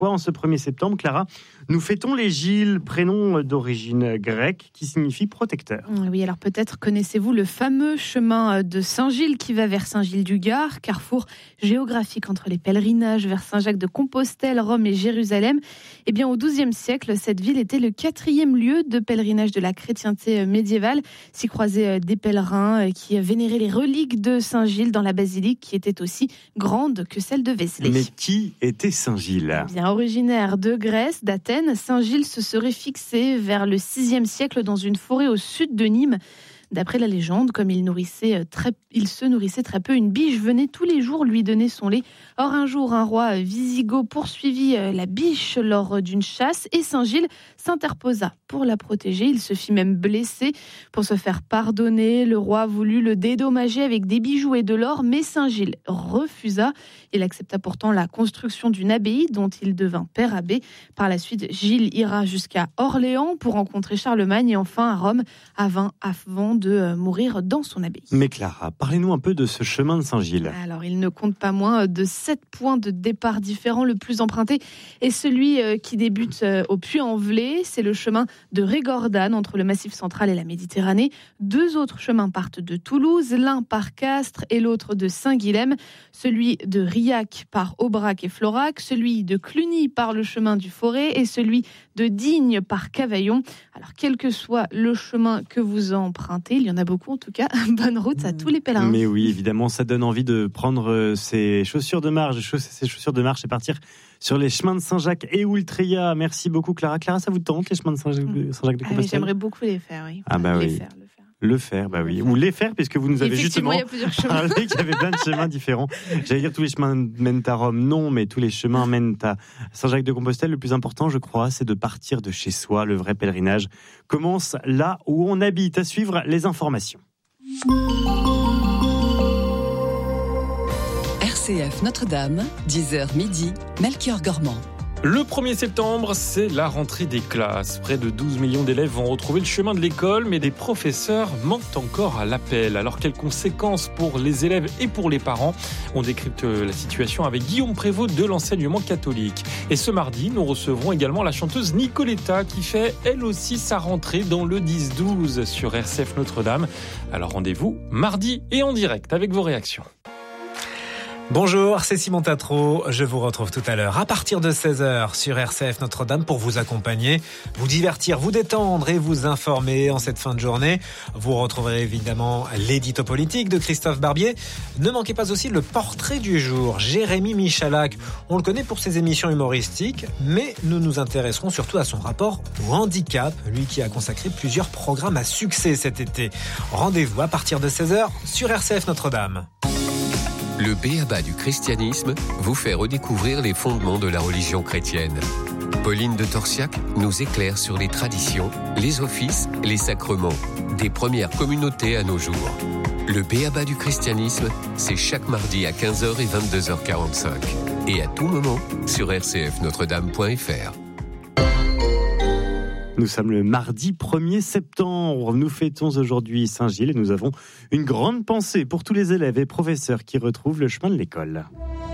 Pourquoi en ce 1er septembre, Clara, nous fêtons les Gilles, prénom d'origine grecque qui signifie protecteur? Oui, alors peut-être connaissez-vous le fameux chemin de Saint-Gilles qui va vers Saint-Gilles-du-Gard, carrefour géographique entre les pèlerinages vers Saint-Jacques-de-Compostelle, Rome et Jérusalem. Eh bien, au XIIe siècle, cette ville était le 4e lieu de pèlerinage de la chrétienté médiévale. S'y croisaient des pèlerins qui vénéraient les reliques de Saint-Gilles dans la basilique qui était aussi grande que celle de Vézelay. Mais qui était Saint-Gilles? Bien, originaire de Grèce, d'Athènes, Saint-Gilles se serait fixé vers le 6e siècle dans une forêt au sud de Nîmes. D'après la légende, comme il se nourrissait très peu, une biche venait tous les jours lui donner son lait. Or, un jour, un roi wisigoth poursuivit la biche lors d'une chasse et Saint-Gilles s'interposa pour la protéger. Il se fit même blesser. Pour se faire pardonner, le roi voulut le dédommager avec des bijoux et de l'or, mais Saint-Gilles refusa. Il accepta pourtant la construction d'une abbaye dont il devint père abbé. Par la suite, Gilles ira jusqu'à Orléans pour rencontrer Charlemagne et enfin à Rome avant de mourir dans son abbaye. Mais Clara, parlez-nous un peu de ce chemin de Saint-Gilles. Alors, il ne compte pas moins de 7 points de départ différents. Le plus emprunté est celui qui débute au Puy-en-Velay. C'est le chemin de Régordane entre le Massif central et la Méditerranée. 2 autres chemins partent de Toulouse, l'un par Castres et l'autre de Saint-Guilhem. Celui de Riac par Aubrac et Florac, celui de Cluny par le chemin du Forêt et celui de Digne par Cavaillon. Alors, quel que soit le chemin que vous empruntez, il y en a beaucoup en tout cas, bonne route à tous les pèlerins. Mais oui, évidemment, ça donne envie de prendre ses chaussures de marche, et partir sur les chemins de Saint-Jacques et Oultreya. Merci beaucoup Clara. Clara, ça vous tente les chemins de Saint-Jacques de Compostelle? J'aimerais beaucoup les faire, oui. Ah bah oui. Le faire, bah oui. Ou les faire, puisque vous nous avez justement parlé qu'il y avait plein de chemins différents. J'allais dire tous les chemins mènent à Rome, non, mais tous les chemins mènent à Saint-Jacques-de-Compostelle. Le plus important, je crois, c'est de partir de chez soi. Le vrai pèlerinage commence là où on habite. À suivre les informations. RCF Notre-Dame, 10h midi, Melchior Gormand. Le 1er septembre, c'est la rentrée des classes. Près de 12 millions d'élèves vont retrouver le chemin de l'école, mais des professeurs manquent encore à l'appel. Alors, quelles conséquences pour les élèves et pour les parents? On décrypte la situation avec Guillaume Prévost de l'enseignement catholique. Et ce mardi, nous recevrons également la chanteuse Nicoletta qui fait elle aussi sa rentrée dans le 10-12 sur RCF Notre-Dame. Alors rendez-vous mardi et en direct avec vos réactions. Bonjour, c'est Simon Tatro. Je vous retrouve tout à l'heure à partir de 16h sur RCF Notre-Dame pour vous accompagner, vous divertir, vous détendre et vous informer en cette fin de journée. Vous retrouverez évidemment l'édito politique de Christophe Barbier. Ne manquez pas aussi le portrait du jour, Jérémy Michalak. On le connaît pour ses émissions humoristiques, mais nous nous intéresserons surtout à son rapport au handicap, lui qui a consacré plusieurs programmes à succès cet été. Rendez-vous à partir de 16h sur RCF Notre-Dame. Le b.a.-ba du christianisme vous fait redécouvrir les fondements de la religion chrétienne. Pauline de Torsiac nous éclaire sur les traditions, les offices, les sacrements, des premières communautés à nos jours. Le b.a.-ba du christianisme, c'est chaque mardi à 15h et 22h45. Et à tout moment sur rcfnotredame.fr. Nous sommes le mardi 1er septembre. Nous fêtons aujourd'hui Saint-Gilles et nous avons une grande pensée pour tous les élèves et professeurs qui retrouvent le chemin de l'école.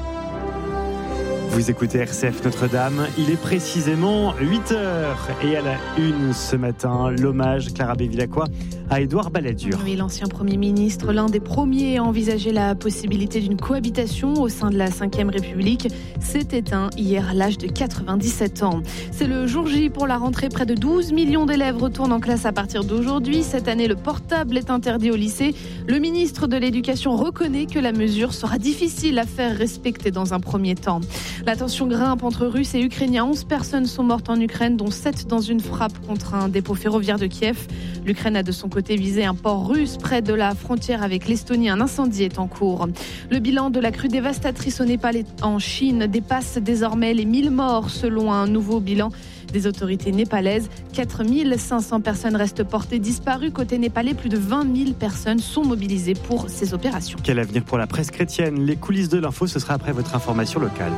Vous écoutez RCF Notre-Dame, il est précisément 8h et à la une ce matin, l'hommage Clara Bévilacqua à Édouard Balladur. Oui, l'ancien Premier ministre, l'un des premiers à envisager la possibilité d'une cohabitation au sein de la Ve République, s'est éteint hier à l'âge de 97 ans. C'est le jour J pour la rentrée, près de 12 millions d'élèves retournent en classe à partir d'aujourd'hui. Cette année, le portable est interdit au lycée. Le ministre de l'Éducation reconnaît que la mesure sera difficile à faire respecter dans un premier temps. La tension grimpe entre Russes et Ukrainiens. 11 personnes sont mortes en Ukraine, dont 7 dans une frappe contre un dépôt ferroviaire de Kiev. L'Ukraine a de son côté visé un port russe près de la frontière avec l'Estonie. Un incendie est en cours. Le bilan de la crue dévastatrice au Népal et en Chine dépasse désormais les 1000 morts selon un nouveau bilan des autorités népalaises. 4500 personnes restent portées disparues. Côté népalais, plus de 20 000 personnes sont mobilisées pour ces opérations. Quel avenir pour la presse chrétienne? Les coulisses de l'info, ce sera après votre information locale.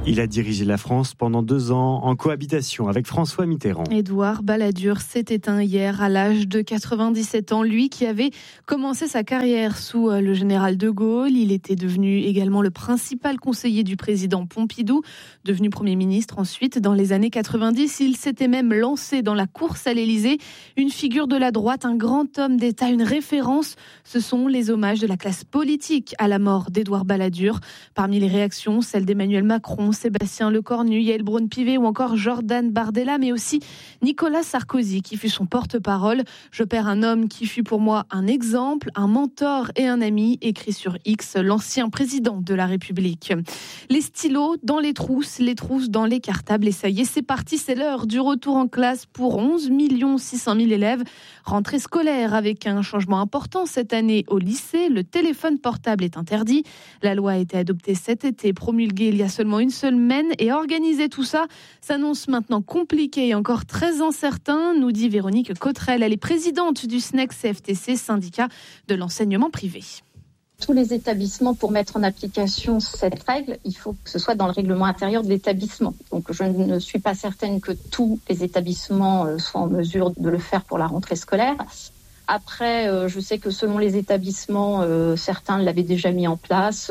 Il a dirigé la France pendant 2 ans en cohabitation avec François Mitterrand. Édouard Balladur s'est éteint hier à l'âge de 97 ans. Lui qui avait commencé sa carrière sous le général de Gaulle. Il était devenu également le principal conseiller du président Pompidou. Devenu Premier ministre ensuite, dans les années 90, il s'était même lancé dans la course à l'Élysée. Une figure de la droite, un grand homme d'État, une référence. Ce sont les hommages de la classe politique à la mort d'Édouard Balladur. Parmi les réactions, celle d'Emmanuel Macron, Sébastien Lecornu, Yael Braun-Pivet ou encore Jordan Bardella, mais aussi Nicolas Sarkozy qui fut son porte-parole. Je perds un homme qui fut pour moi un exemple, un mentor et un ami, écrit sur X l'ancien président de la République. Les stylos dans les trousses dans les cartables et ça y est, c'est parti, c'est l'heure du retour en classe pour 11 600 000 élèves. Rentrée scolaire avec un changement important cette année au lycée, le téléphone portable est interdit. La loi a été adoptée cet été, promulguée il y a seulement une semaine et organiser tout ça s'annonce maintenant compliqué et encore très incertain, nous dit Véronique Cottrel. Elle est présidente du SNEC CFTC, syndicat de l'enseignement privé. Tous les établissements, pour mettre en application cette règle, il faut que ce soit dans le règlement intérieur de l'établissement. Donc je ne suis pas certaine que tous les établissements soient en mesure de le faire pour la rentrée scolaire. Après, je sais que selon les établissements, certains l'avaient déjà mis en place.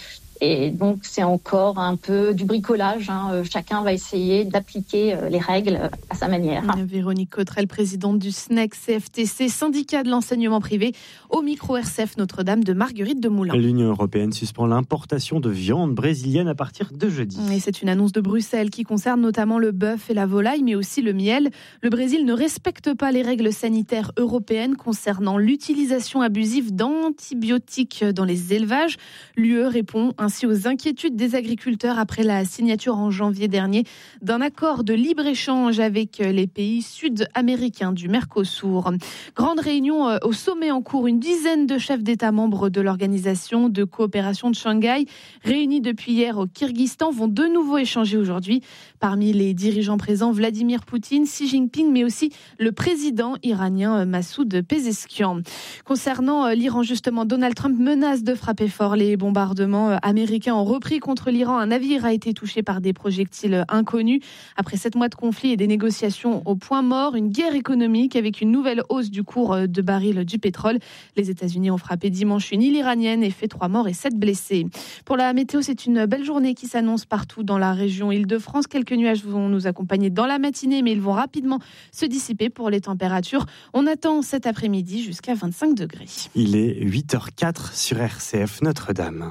Et donc, c'est encore un peu du bricolage. Chacun va essayer d'appliquer les règles à sa manière. Véronique Cottrel, présidente du SNEC CFTC, syndicat de l'enseignement privé, au micro RCF Notre-Dame de Marguerite de Moulin. L'Union européenne suspend l'importation de viande brésilienne à partir de jeudi. Et c'est une annonce de Bruxelles qui concerne notamment le bœuf et la volaille, mais aussi le miel. Le Brésil ne respecte pas les règles sanitaires européennes concernant l'utilisation abusive d'antibiotiques dans les élevages. L'UE répond ainsi aux inquiétudes des agriculteurs après la signature en janvier dernier d'un accord de libre-échange avec les pays sud-américains du Mercosur. Grande réunion au sommet en cours, une dizaine de chefs d'État membres de l'organisation de coopération de Shanghai, réunis depuis hier au Kyrgyzstan, vont de nouveau échanger aujourd'hui. Parmi les dirigeants présents, Vladimir Poutine, Xi Jinping, mais aussi le président iranien Massoud Pezeshkian. Concernant l'Iran, justement, Donald Trump menace de frapper fort. Les bombardements américains ont repris contre l'Iran. Un navire a été touché par des projectiles inconnus. Après 7 mois de conflit et des négociations au point mort, une guerre économique avec une nouvelle hausse du cours de baril du pétrole. Les États-Unis ont frappé dimanche une île iranienne et fait 3 morts et 7 blessés. Pour la météo, c'est une belle journée qui s'annonce partout dans la région Île-de-France. Quelques nuages vont nous accompagner dans la matinée, mais ils vont rapidement se dissiper pour les températures. On attend cet après-midi jusqu'à 25 degrés. Il est 8h04 sur RCF Notre-Dame.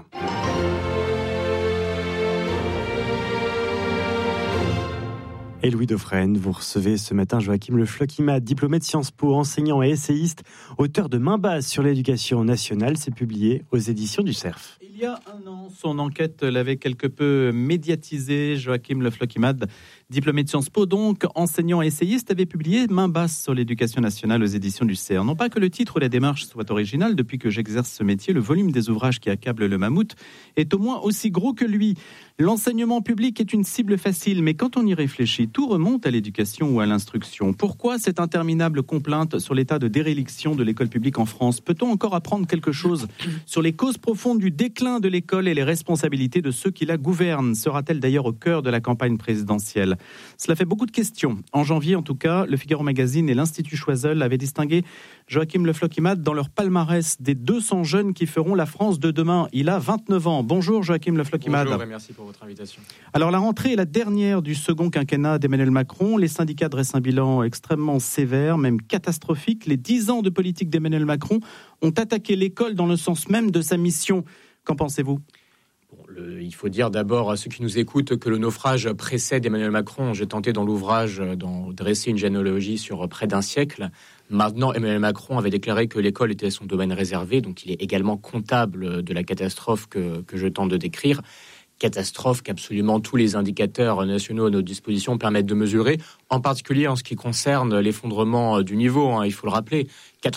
Et Louis Dauphren, vous recevez ce matin Joachim Le Floch-Imad, diplômé de Sciences Po, enseignant et essayiste, auteur de Main basse sur l'éducation nationale. C'est publié aux éditions du Cerf. Il y a un an, son enquête l'avait quelque peu médiatisé. Joachim Le Floch-Imad, diplômé de Sciences Po, donc enseignant et essayiste, avait publié Main basse sur l'éducation nationale aux éditions du CERF. Non pas que le titre ou la démarche soit original, depuis que j'exerce ce métier, le volume des ouvrages qui accablent le mammouth est au moins aussi gros que lui. L'enseignement public est une cible facile, mais quand on y réfléchit, tout remonte à l'éducation ou à l'instruction. Pourquoi cette interminable complainte sur l'état de déréliction de l'école publique en France ? Peut-on encore apprendre quelque chose sur les causes profondes du déclin de l'école et les responsabilités de ceux qui la gouvernent ? Sera-t-elle d'ailleurs au cœur de la campagne présidentielle ? Cela fait beaucoup de questions. En janvier, en tout cas, le Figaro Magazine et l'Institut Choiseul avaient distingué Joachim Le Floch-Imad dans leur palmarès des 200 jeunes qui feront la France de demain. Il a 29 ans. Bonjour Joachim Le Floch-Imad. Bonjour et merci pour votre invitation. Alors la rentrée est la dernière du second quinquennat d'Emmanuel Macron. Les syndicats dressent un bilan extrêmement sévère, même catastrophique. Les 10 ans de politique d'Emmanuel Macron ont attaqué l'école dans le sens même de sa mission. Qu'en pensez-vous ? Il faut dire d'abord à ceux qui nous écoutent que le naufrage précède Emmanuel Macron. J'ai tenté dans l'ouvrage d'en dresser une généalogie sur près d'un siècle. Maintenant, Emmanuel Macron avait déclaré que l'école était son domaine réservé, donc il est également comptable de la catastrophe que je tente de décrire. Catastrophe qu'absolument tous les indicateurs nationaux à notre disposition permettent de mesurer, en particulier en ce qui concerne l'effondrement du niveau. Il faut le rappeler,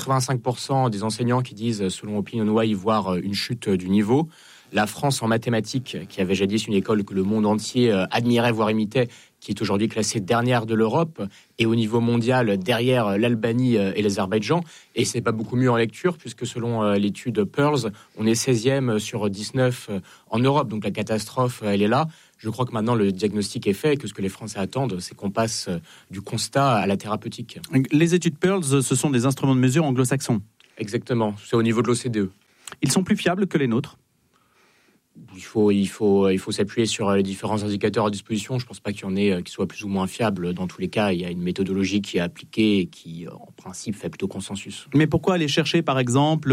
85% des enseignants qui disent, selon OpinionWay, y voir une chute du niveau. La France en mathématiques, qui avait jadis une école que le monde entier admirait, voire imitait, qui est aujourd'hui classée dernière de l'Europe, et au niveau mondial, derrière l'Albanie et l'Azerbaïdjan. Et c'est pas beaucoup mieux en lecture, puisque selon l'étude Pearls, on est 16e sur 19 en Europe. Donc la catastrophe, elle est là. Je crois que maintenant le diagnostic est fait et que ce que les Français attendent, c'est qu'on passe du constat à la thérapeutique. Les études Pearls, ce sont des instruments de mesure anglo-saxons. Exactement, c'est au niveau de l'OCDE. Ils sont plus fiables que les nôtres ? Il faut s'appuyer sur les différents indicateurs à disposition. Je ne pense pas qu'il y en ait qui soient plus ou moins fiables. Dans tous les cas, il y a une méthodologie qui est appliquée et qui, en principe, fait plutôt consensus. Mais pourquoi aller chercher, par exemple,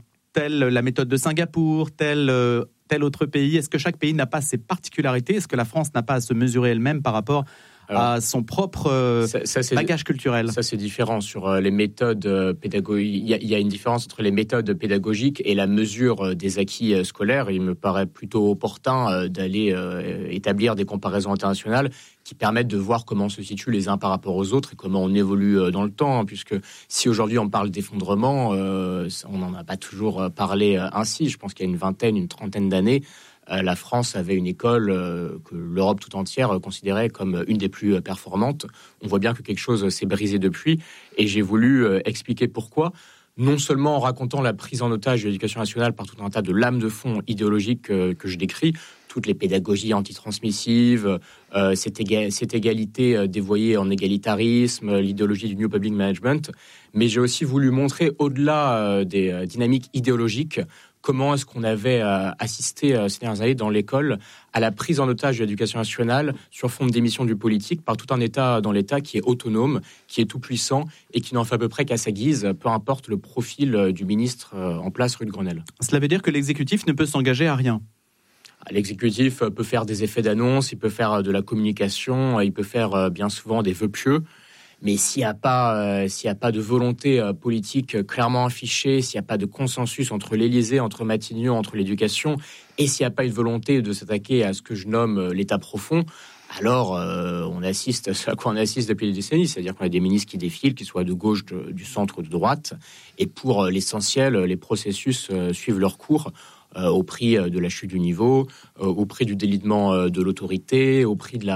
la méthode de Singapour, tel autre pays ? Est-ce que chaque pays n'a pas ses particularités ? Est-ce que la France n'a pas à se mesurer elle-même par rapport à son propre bagage culturel ? Ça, c'est différent. Sur les méthodes pédagogiques, il y a une différence entre les méthodes pédagogiques et la mesure des acquis scolaires. Il me paraît plutôt opportun d'aller établir des comparaisons internationales qui permettent de voir comment on se situe les uns par rapport aux autres et comment on évolue dans le temps. Puisque si aujourd'hui on parle d'effondrement, on n'en a pas toujours parlé ainsi. Je pense qu'il y a une trentaine d'années, la France avait une école que l'Europe tout entière considérait comme une des plus performantes. On voit bien que quelque chose s'est brisé depuis et j'ai voulu expliquer pourquoi. Non seulement en racontant la prise en otage de l'éducation nationale par tout un tas de lames de fond idéologiques que je décris, toutes les pédagogies antitransmissives, cette égalité dévoyée en égalitarisme, l'idéologie du New Public Management, mais j'ai aussi voulu montrer, au-delà des dynamiques idéologiques, comment est-ce qu'on avait assisté ces dernières années dans l'école à la prise en otage de l'éducation nationale sur fond de démission du politique par tout un État dans l'État qui est autonome, qui est tout puissant et qui n'en fait à peu près qu'à sa guise, peu importe le profil du ministre en place rue de Grenelle. Cela veut dire que l'exécutif ne peut s'engager à rien ? L'exécutif peut faire des effets d'annonce, il peut faire de la communication, il peut faire bien souvent des vœux pieux. Mais s'il n'y a pas de volonté politique clairement affichée, s'il n'y a pas de consensus entre l'Élysée, entre Matignon, entre l'éducation, et s'il n'y a pas une volonté de s'attaquer à ce que je nomme l'état profond, alors on assiste à ce à quoi on assiste depuis des décennies, c'est-à-dire qu'on a des ministres qui défilent, qu'ils soient de gauche, du centre ou de droite, et pour l'essentiel, les processus suivent leur cours au prix de la chute du niveau, au prix du délitement de l'autorité, au prix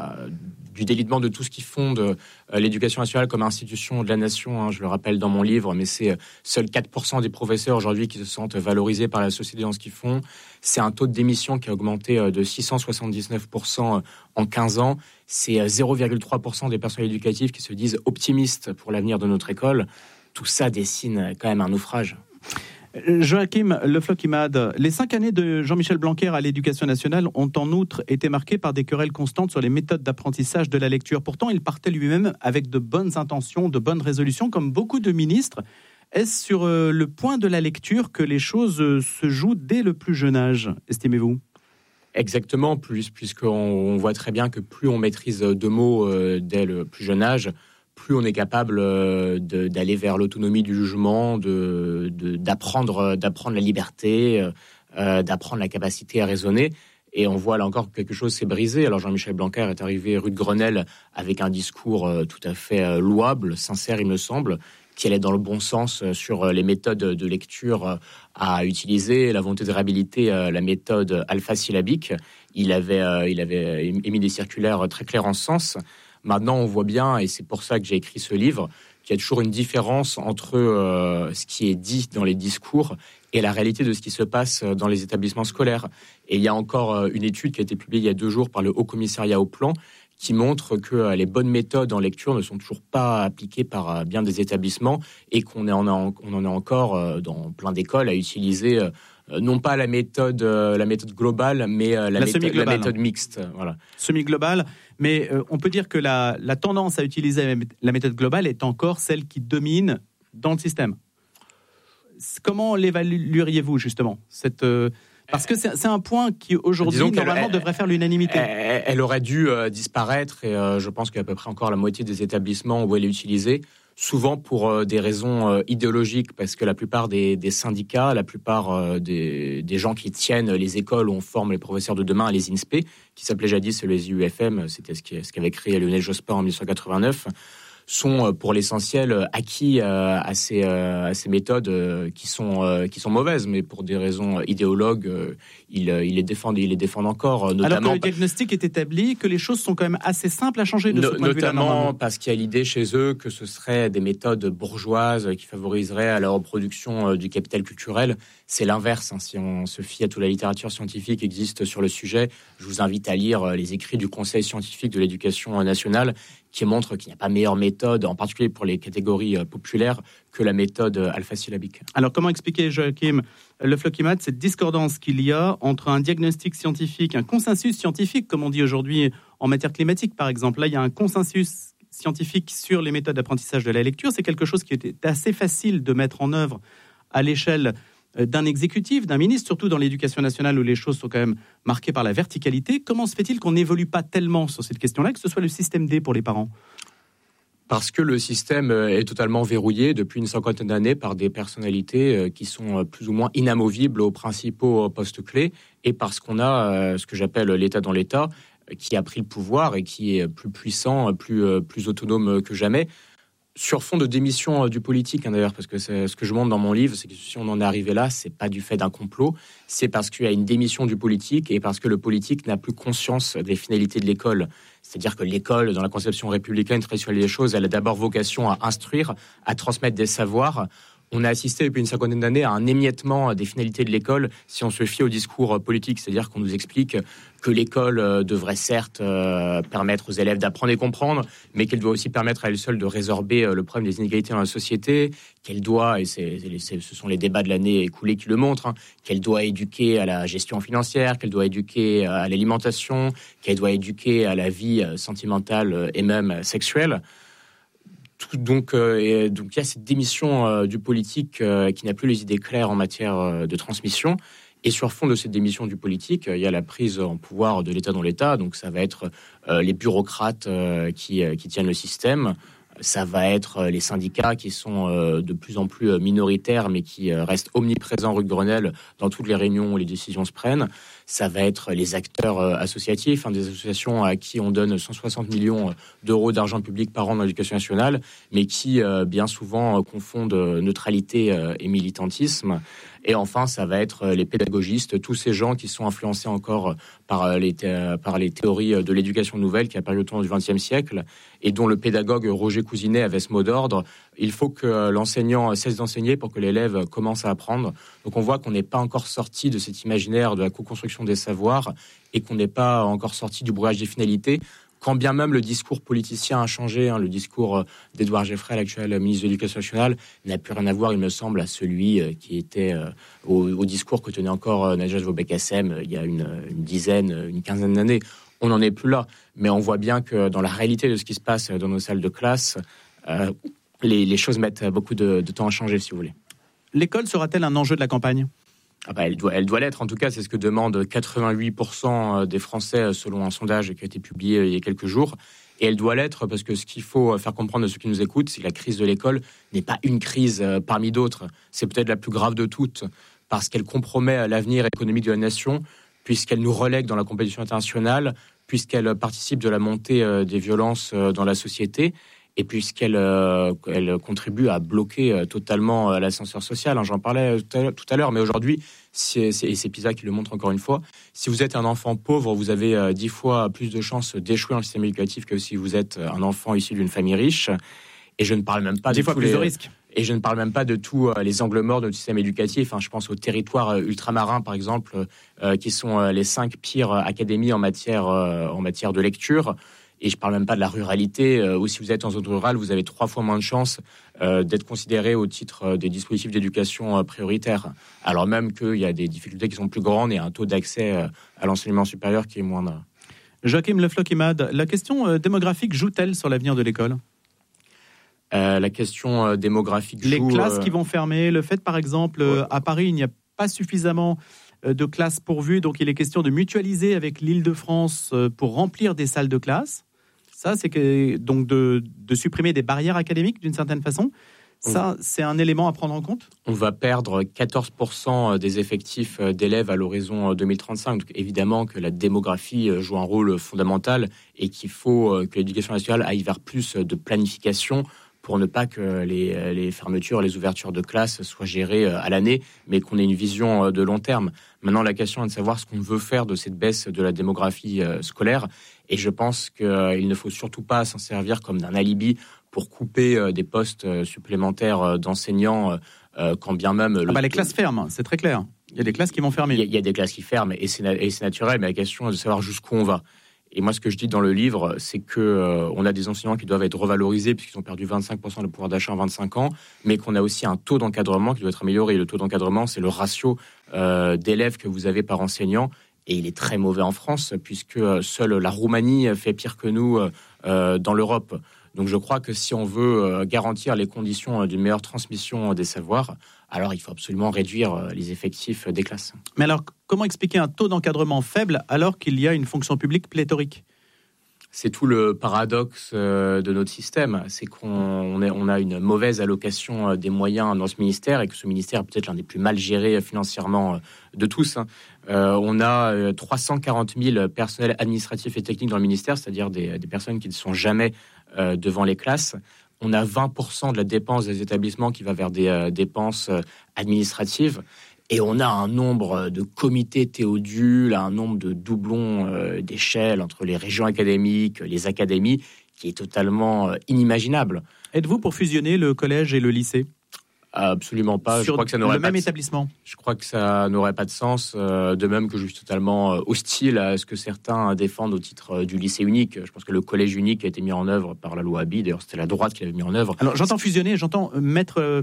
du délitement de tout ce qui fonde l'éducation nationale comme institution de la nation. Je le rappelle dans mon livre, mais c'est seuls 4% des professeurs aujourd'hui qui se sentent valorisés par la société dans ce qu'ils font. C'est un taux de démission qui a augmenté de 679% en 15 ans. C'est 0,3% des personnels éducatifs qui se disent optimistes pour l'avenir de notre école. Tout ça dessine quand même un naufrage. Joachim Le Floch-Imad, les 5 années de Jean-Michel Blanquer à l'Éducation nationale ont en outre été marquées par des querelles constantes sur les méthodes d'apprentissage de la lecture. Pourtant, il partait lui-même avec de bonnes intentions, de bonnes résolutions, comme beaucoup de ministres. Est-ce sur le point de la lecture que les choses se jouent dès le plus jeune âge, estimez-vous ? Exactement, puisqu'on voit très bien que plus on maîtrise de mots dès le plus jeune âge, plus on est capable d'aller vers l'autonomie du jugement, d'apprendre la liberté, d'apprendre la capacité à raisonner. Et on voit là encore que quelque chose s'est brisé. Alors Jean-Michel Blanquer est arrivé rue de Grenelle avec un discours tout à fait louable, sincère il me semble, qui allait dans le bon sens sur les méthodes de lecture à utiliser, la volonté de réhabiliter la méthode alpha-syllabique. Il avait émis des circulaires très clairs en ce sens. Maintenant, on voit bien, et c'est pour ça que j'ai écrit ce livre, qu'il y a toujours une différence entre ce qui est dit dans les discours et la réalité de ce qui se passe dans les établissements scolaires. Et il y a encore une étude qui a été publiée il y a 2 jours par le Haut Commissariat au Plan qui montre que les bonnes méthodes en lecture ne sont toujours pas appliquées par bien des établissements et qu'on en a encore dans plein d'écoles à utiliser non pas la méthode globale, mais la méthode mixte. Voilà. Semi-globale, mais on peut dire que la tendance à utiliser la méthode globale est encore celle qui domine dans le système. Comment l'évalueriez-vous justement parce que c'est un point qui aujourd'hui normalement devrait faire l'unanimité. Elle aurait dû disparaître et je pense qu'il y a à peu près encore la moitié des établissements où elle est utilisée. Souvent pour des raisons idéologiques, parce que la plupart des syndicats, la plupart des gens qui tiennent les écoles où on forme les professeurs de demain, les INSPE, qui s'appelaient jadis les IUFM, c'était ce qu'avait créé Lionel Jospin en 1989, sont pour l'essentiel acquis à ces méthodes qui sont mauvaises, mais pour des raisons idéologues, ils les défendent encore. Notamment, alors que le diagnostic est établi, que les choses sont quand même assez simples à changer de ce point de vue-là. Notamment parce qu'il y a l'idée chez eux que ce seraient des méthodes bourgeoises qui favoriseraient la reproduction du capital culturel. C'est l'inverse. Si on se fie à toute la littérature scientifique qui existe sur le sujet, je vous invite à lire les écrits du Conseil scientifique de l'éducation nationale qui montrent qu'il n'y a pas meilleure méthode, en particulier pour les catégories populaires, que la méthode alphasyllabique. Alors comment expliquer, Joachim Le Floch-Imad, cette discordance qu'il y a entre un diagnostic scientifique, un consensus scientifique, comme on dit aujourd'hui en matière climatique par exemple. Là, il y a un consensus scientifique sur les méthodes d'apprentissage de la lecture. C'est quelque chose qui était assez facile de mettre en œuvre à l'échelle d'un exécutif, d'un ministre, surtout dans l'éducation nationale où les choses sont quand même marquées par la verticalité. Comment se fait-il qu'on n'évolue pas tellement sur cette question-là, que ce soit le système D pour les parents ? Parce que le système est totalement verrouillé depuis une cinquantaine d'années par des personnalités qui sont plus ou moins inamovibles aux principaux postes clés, et parce qu'on a ce que j'appelle l'État dans l'État, qui a pris le pouvoir et qui est plus puissant, plus autonome que jamais. Sur fond de démission du politique, d'ailleurs, parce que c'est ce que je montre dans mon livre, c'est que si on en est arrivé là, c'est pas du fait d'un complot, c'est parce qu'il y a une démission du politique et parce que le politique n'a plus conscience des finalités de l'école. C'est-à-dire que l'école, dans la conception républicaine traditionnelle des choses, elle a d'abord vocation à instruire, à transmettre des savoirs. On a assisté depuis une cinquantaine d'années à un émiettement des finalités de l'école si on se fie au discours politique. C'est-à-dire qu'on nous explique que l'école devrait certes permettre aux élèves d'apprendre et comprendre, mais qu'elle doit aussi permettre à elle seule de résorber le problème des inégalités dans la société, qu'elle doit, et ce sont les débats de l'année écoulée qui le montrent, qu'elle doit éduquer à la gestion financière, qu'elle doit éduquer à l'alimentation, qu'elle doit éduquer à la vie sentimentale et même sexuelle. Donc il y a cette démission du politique qui n'a plus les idées claires en matière de transmission. Et sur fond de cette démission du politique, il y a la prise en pouvoir de l'État dans l'État. Donc ça va être les bureaucrates qui tiennent le système. Ça va être les syndicats qui sont de plus en plus minoritaires, mais qui restent omniprésents rue de Grenelle dans toutes les réunions où les décisions se prennent. Ça va être les acteurs associatifs, des associations à qui on donne 160 millions d'euros d'argent public par an dans l'éducation nationale, mais qui bien souvent confondent neutralité et militantisme. Et enfin, ça va être les pédagogistes, tous ces gens qui sont influencés encore par les théories de l'éducation nouvelle qui a apparu au tournant du XXe siècle et dont le pédagogue Roger Cousinet avait ce mot d'ordre. Il faut que l'enseignant cesse d'enseigner pour que l'élève commence à apprendre. Donc on voit qu'on n'est pas encore sorti de cet imaginaire de la co-construction des savoirs et qu'on n'est pas encore sorti du brouillage des finalités. Quand bien même le discours politicien a changé, le discours d'Édouard Geffray, l'actuel ministre de l'Éducation nationale, n'a plus rien à voir, il me semble, à celui qui était au discours que tenait encore Najat Vallaud-Belkacem il y a une quinzaine d'années. On n'en est plus là, mais on voit bien que dans la réalité de ce qui se passe dans nos salles de classe, les choses mettent beaucoup de temps à changer, si vous voulez. L'école sera-t-elle un enjeu de la campagne ? Elle doit l'être, en tout cas, c'est ce que demandent 88% des Français selon un sondage qui a été publié il y a quelques jours. Et elle doit l'être parce que ce qu'il faut faire comprendre à ceux qui nous écoutent, c'est que la crise de l'école n'est pas une crise parmi d'autres. C'est peut-être la plus grave de toutes parce qu'elle compromet l'avenir économique de la nation, puisqu'elle nous relègue dans la compétition internationale, puisqu'elle participe de la montée des violences dans la société. Et puisqu'elle contribue à bloquer totalement l'ascenseur social, j'en parlais tout à l'heure, mais aujourd'hui, et c'est PISA qui le montre encore une fois, si vous êtes un enfant pauvre, vous avez 10 fois plus de chances d'échouer dans le système éducatif que si vous êtes un enfant issu d'une famille riche. Et je ne parle même pas de 10 fois plus de risques. Et je ne parle même pas de tous les angles morts de notre système éducatif. Je pense aux territoires ultramarins, par exemple, qui sont les 5 pires académies en matière de lecture. Et je ne parle même pas de la ruralité, où si vous êtes en zone rurale, vous avez 3 fois moins de chances d'être considéré au titre des dispositifs d'éducation prioritaires. Alors même qu'il y a des difficultés qui sont plus grandes et un taux d'accès à l'enseignement supérieur qui est moindre. Joachim Le Floch-Imad, la question démographique joue-t-elle sur l'avenir de l'école ? La question démographique joue... Les classes qui vont fermer, le fait par exemple, à Paris, il n'y a pas suffisamment de classes pourvues, donc il est question de mutualiser avec l'Île-de-France pour remplir des salles de classe. Ça, c'est donc de supprimer des barrières académiques d'une certaine façon. Ça, c'est un élément à prendre en compte ? On va perdre 14% des effectifs d'élèves à l'horizon 2035. Donc, évidemment que la démographie joue un rôle fondamental et qu'il faut que l'éducation nationale aille vers plus de planification pour ne pas que les fermetures, les ouvertures de classes soient gérées à l'année, mais qu'on ait une vision de long terme. Maintenant, la question est de savoir ce qu'on veut faire de cette baisse de la démographie scolaire. Et je pense qu'il ne faut surtout pas s'en servir comme d'un alibi pour couper des postes supplémentaires d'enseignants, quand bien même... les classes ferment, c'est très clair. Il y a des classes qui vont fermer. Il y a des classes qui ferment, et c'est naturel, mais la question est de savoir jusqu'où on va. Et moi, ce que je dis dans le livre, c'est qu'on a des enseignants qui doivent être revalorisés puisqu'ils ont perdu 25% de pouvoir d'achat en 25 ans, mais qu'on a aussi un taux d'encadrement qui doit être amélioré. Et le taux d'encadrement, c'est le ratio d'élèves que vous avez par enseignant. Et il est très mauvais en France, puisque seule la Roumanie fait pire que nous dans l'Europe. Donc je crois que si on veut garantir les conditions d'une meilleure transmission des savoirs, alors il faut absolument réduire les effectifs des classes. Mais alors, comment expliquer un taux d'encadrement faible alors qu'il y a une fonction publique pléthorique ? C'est tout le paradoxe de notre système, c'est qu'on a une mauvaise allocation des moyens dans ce ministère et que ce ministère est peut-être l'un des plus mal gérés financièrement de tous. On a 340 000 personnels administratifs et techniques dans le ministère, c'est-à-dire des personnes qui ne sont jamais devant les classes. On a 20% de la dépense des établissements qui va vers des dépenses administratives. Et on a un nombre de comités théodules, un nombre de doublons d'échelle entre les régions académiques, les académies, qui est totalement inimaginable. Êtes-vous pour fusionner le collège et le lycée ? Absolument pas. Sur je crois que ça n'aurait le même établissement. Je crois que ça n'aurait pas de sens. De même que je suis totalement hostile à ce que certains défendent au titre du lycée unique. Je pense que le collège unique a été mis en œuvre par la loi Abi. D'ailleurs, c'était la droite qui l'avait mis en œuvre. Alors, j'entends fusionner, j'entends mettre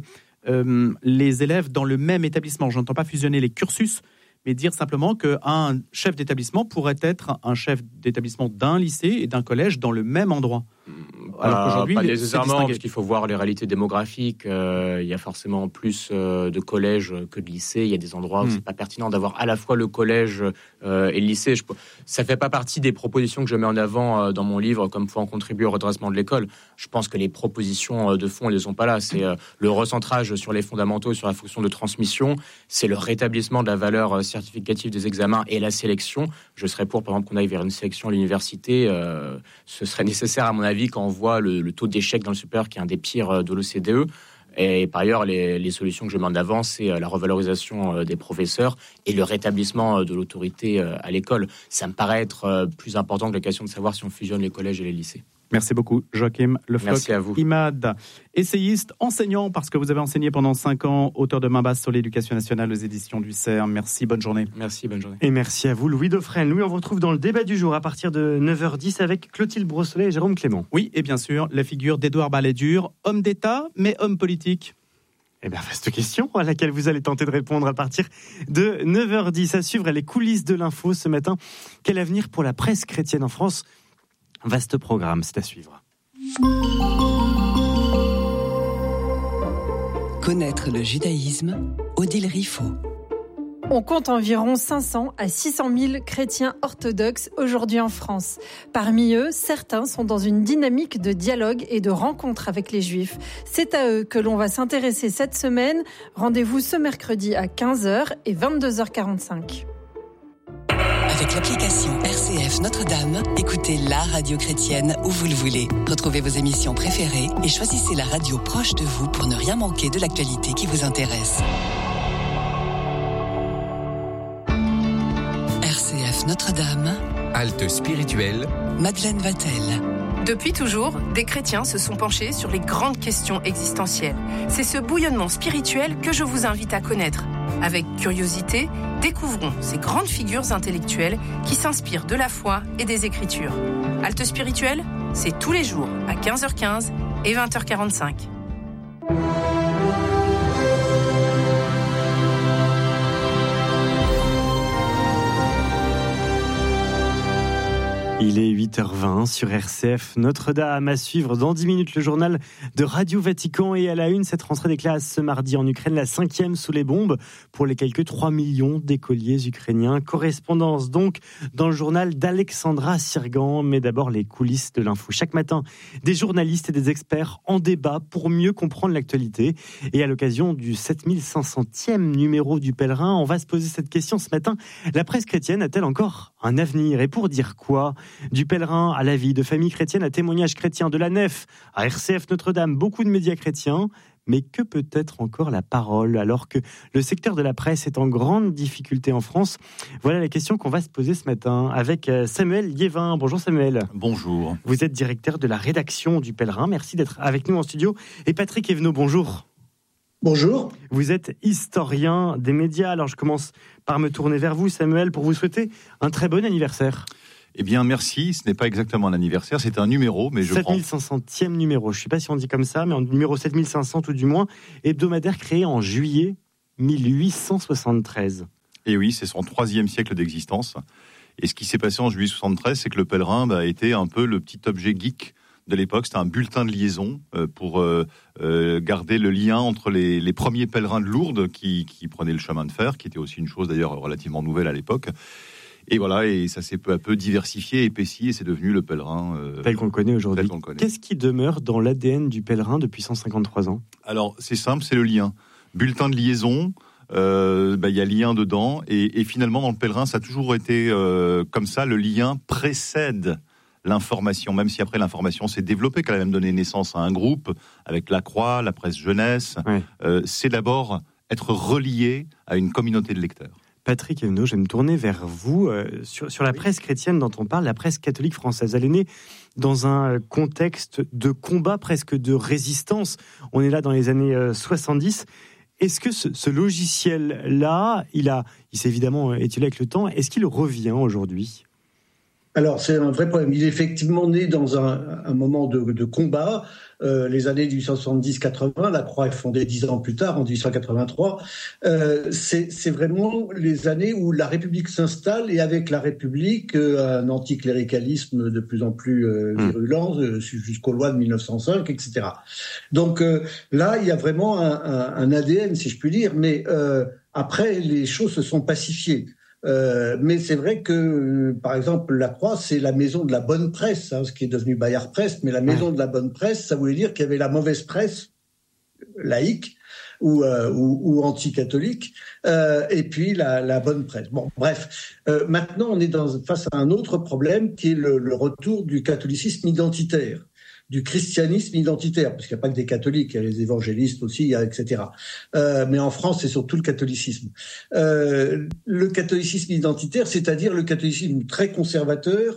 les élèves dans le même établissement. J'entends pas fusionner les cursus, mais dire simplement qu'un chef d'établissement pourrait être un chef d'établissement d'un lycée et d'un collège dans le même endroit. Alors qu'aujourd'hui, pas nécessairement, parce qu'il faut voir les réalités démographiques. Il y a forcément plus de collèges que de lycées. Il y a des endroits où c'est pas pertinent d'avoir à la fois le collège et le lycée. Ça fait pas partie des propositions que je mets en avant dans mon livre, comme faut en contribuer au redressement de l'école. Je pense que les propositions de fond, elles ne sont pas là. C'est le recentrage sur les fondamentaux, sur la fonction de transmission. C'est le rétablissement de la valeur certificative des examens et la sélection. Je serais pour, par exemple, qu'on aille vers une sélection à l'université. Ce serait nécessaire, à mon avis, quand on voit le taux d'échec dans le supérieur qui est un des pires de l'OCDE. Et par ailleurs, les solutions que je mets en avant, c'est la revalorisation des professeurs et le rétablissement de l'autorité à l'école. Ça me paraît être plus important que la question de savoir si on fusionne les collèges et les lycées. Merci beaucoup, Joachim Lefloc-Imad, essayiste, enseignant, parce que vous avez enseigné pendant 5 ans, auteur de Main basse sur l'éducation nationale aux éditions du CERN. Merci, bonne journée. Merci, bonne journée. Et merci à vous, Louis Dauphren. Louis, on vous retrouve dans le débat du jour à partir de 9h10 avec Clotilde Brossolet et Jérôme Clément. Oui, et bien sûr, la figure d'Édouard Balladur, homme d'État, mais homme politique. Eh bien, vaste question à laquelle vous allez tenter de répondre à partir de 9h10. À suivre les coulisses de l'info ce matin. Quel avenir pour la presse chrétienne en France ? Vaste programme, c'est à suivre. Connaître le judaïsme, Odile Riffaut. On compte environ 500 à 600 000 chrétiens orthodoxes aujourd'hui en France. Parmi eux, certains sont dans une dynamique de dialogue et de rencontre avec les Juifs. C'est à eux que l'on va s'intéresser cette semaine. Rendez-vous ce mercredi à 15h et 22h45. Avec l'application RCF Notre-Dame, écoutez la radio chrétienne où vous le voulez. Retrouvez vos émissions préférées et choisissez la radio proche de vous pour ne rien manquer de l'actualité qui vous intéresse. RCF Notre-Dame. Halte spirituelle. Madeleine Vatel. Depuis toujours, des chrétiens se sont penchés sur les grandes questions existentielles. C'est ce bouillonnement spirituel que je vous invite à connaître. Avec curiosité, découvrons ces grandes figures intellectuelles qui s'inspirent de la foi et des Écritures. Halte spirituelle, c'est tous les jours à 15h15 et 20h45. Il est 8h20 sur RCF Notre-Dame. À suivre dans 10 minutes le journal de Radio Vatican et à la une cette rentrée des classes ce mardi en Ukraine, la 5e sous les bombes pour les quelques 3 millions d'écoliers ukrainiens. Correspondance donc dans le journal d'Alexandra Sirgan, mais d'abord les coulisses de l'info. Chaque matin, des journalistes et des experts en débat pour mieux comprendre l'actualité. Et à l'occasion du 7500e numéro du Pèlerin, on va se poser cette question ce matin. La presse chrétienne a-t-elle encore un avenir ? Et pour dire quoi ? Du Pèlerin à la vie de famille chrétienne, à témoignage chrétien, de la nef à RCF Notre-Dame, beaucoup de médias chrétiens. Mais que peut être encore la parole alors que le secteur de la presse est en grande difficulté en France ? Voilà la question qu'on va se poser ce matin avec Samuel Liévin. Bonjour Samuel. Bonjour. Vous êtes directeur de la rédaction du Pèlerin. Merci d'être avec nous en studio. Et Patrick Evenot, bonjour. Bonjour. Vous êtes historien des médias. Alors je commence par me tourner vers vous, Samuel, pour vous souhaiter un très bon anniversaire. Eh bien, merci. Ce n'est pas exactement un anniversaire, c'est un numéro, mais je prends... 7500e numéro. Je ne sais pas si on dit comme ça, mais en numéro 7500 tout du moins, hebdomadaire créé en juillet 1873. Et oui, c'est son 3e siècle d'existence. Et ce qui s'est passé en juillet 73, c'est que le Pèlerin était un peu le petit objet geek de l'époque. C'était un bulletin de liaison pour garder le lien entre les premiers pèlerins de Lourdes qui prenaient le chemin de fer, qui était aussi une chose d'ailleurs relativement nouvelle à l'époque. Et voilà, et ça s'est peu à peu diversifié, épaissi, et c'est devenu le Pèlerin tel qu'on le connaît aujourd'hui. Qu'est-ce qui demeure dans l'ADN du Pèlerin depuis 153 ans ? Alors, c'est simple, c'est le lien. Bulletin de liaison, y a lien dedans, et finalement, dans le Pèlerin, ça a toujours été comme ça, le lien précède l'information, même si après l'information s'est développée, qu'elle a même donné naissance à un groupe, avec la Croix, la presse jeunesse, c'est d'abord être relié à une communauté de lecteurs. Patrick Evenot, je vais me tourner vers vous. Sur la presse chrétienne dont on parle, la presse catholique française, elle est née dans un contexte de combat, presque de résistance. On est là dans les années 70. Est-ce que ce logiciel-là, il s'est évidemment étiolé avec le temps, est-ce qu'il revient aujourd'hui ? Alors, c'est un vrai problème. Il est effectivement né dans un moment de combat. Les années 1870-80, la Croix est fondée 10 ans plus tard, en 1883. C'est vraiment les années où la République s'installe, et avec la République, un anticléricalisme de plus en plus virulent, jusqu'aux lois de 1905, etc. Donc là, il y a vraiment un ADN, si je puis dire, mais après, les choses se sont pacifiées. Mais c'est vrai que, par exemple, la Croix, c'est la maison de la bonne presse, ce qui est devenu Bayard Presse, mais la maison de la bonne presse, ça voulait dire qu'il y avait la mauvaise presse, laïque ou anti-catholique, et puis la bonne presse. Bon, bref. Maintenant, on est face à un autre problème qui est le retour du catholicisme identitaire, du christianisme identitaire, parce qu'il n'y a pas que des catholiques, il y a les évangélistes aussi, etc. Mais en France, c'est surtout le catholicisme. Le catholicisme identitaire, c'est-à-dire le catholicisme très conservateur,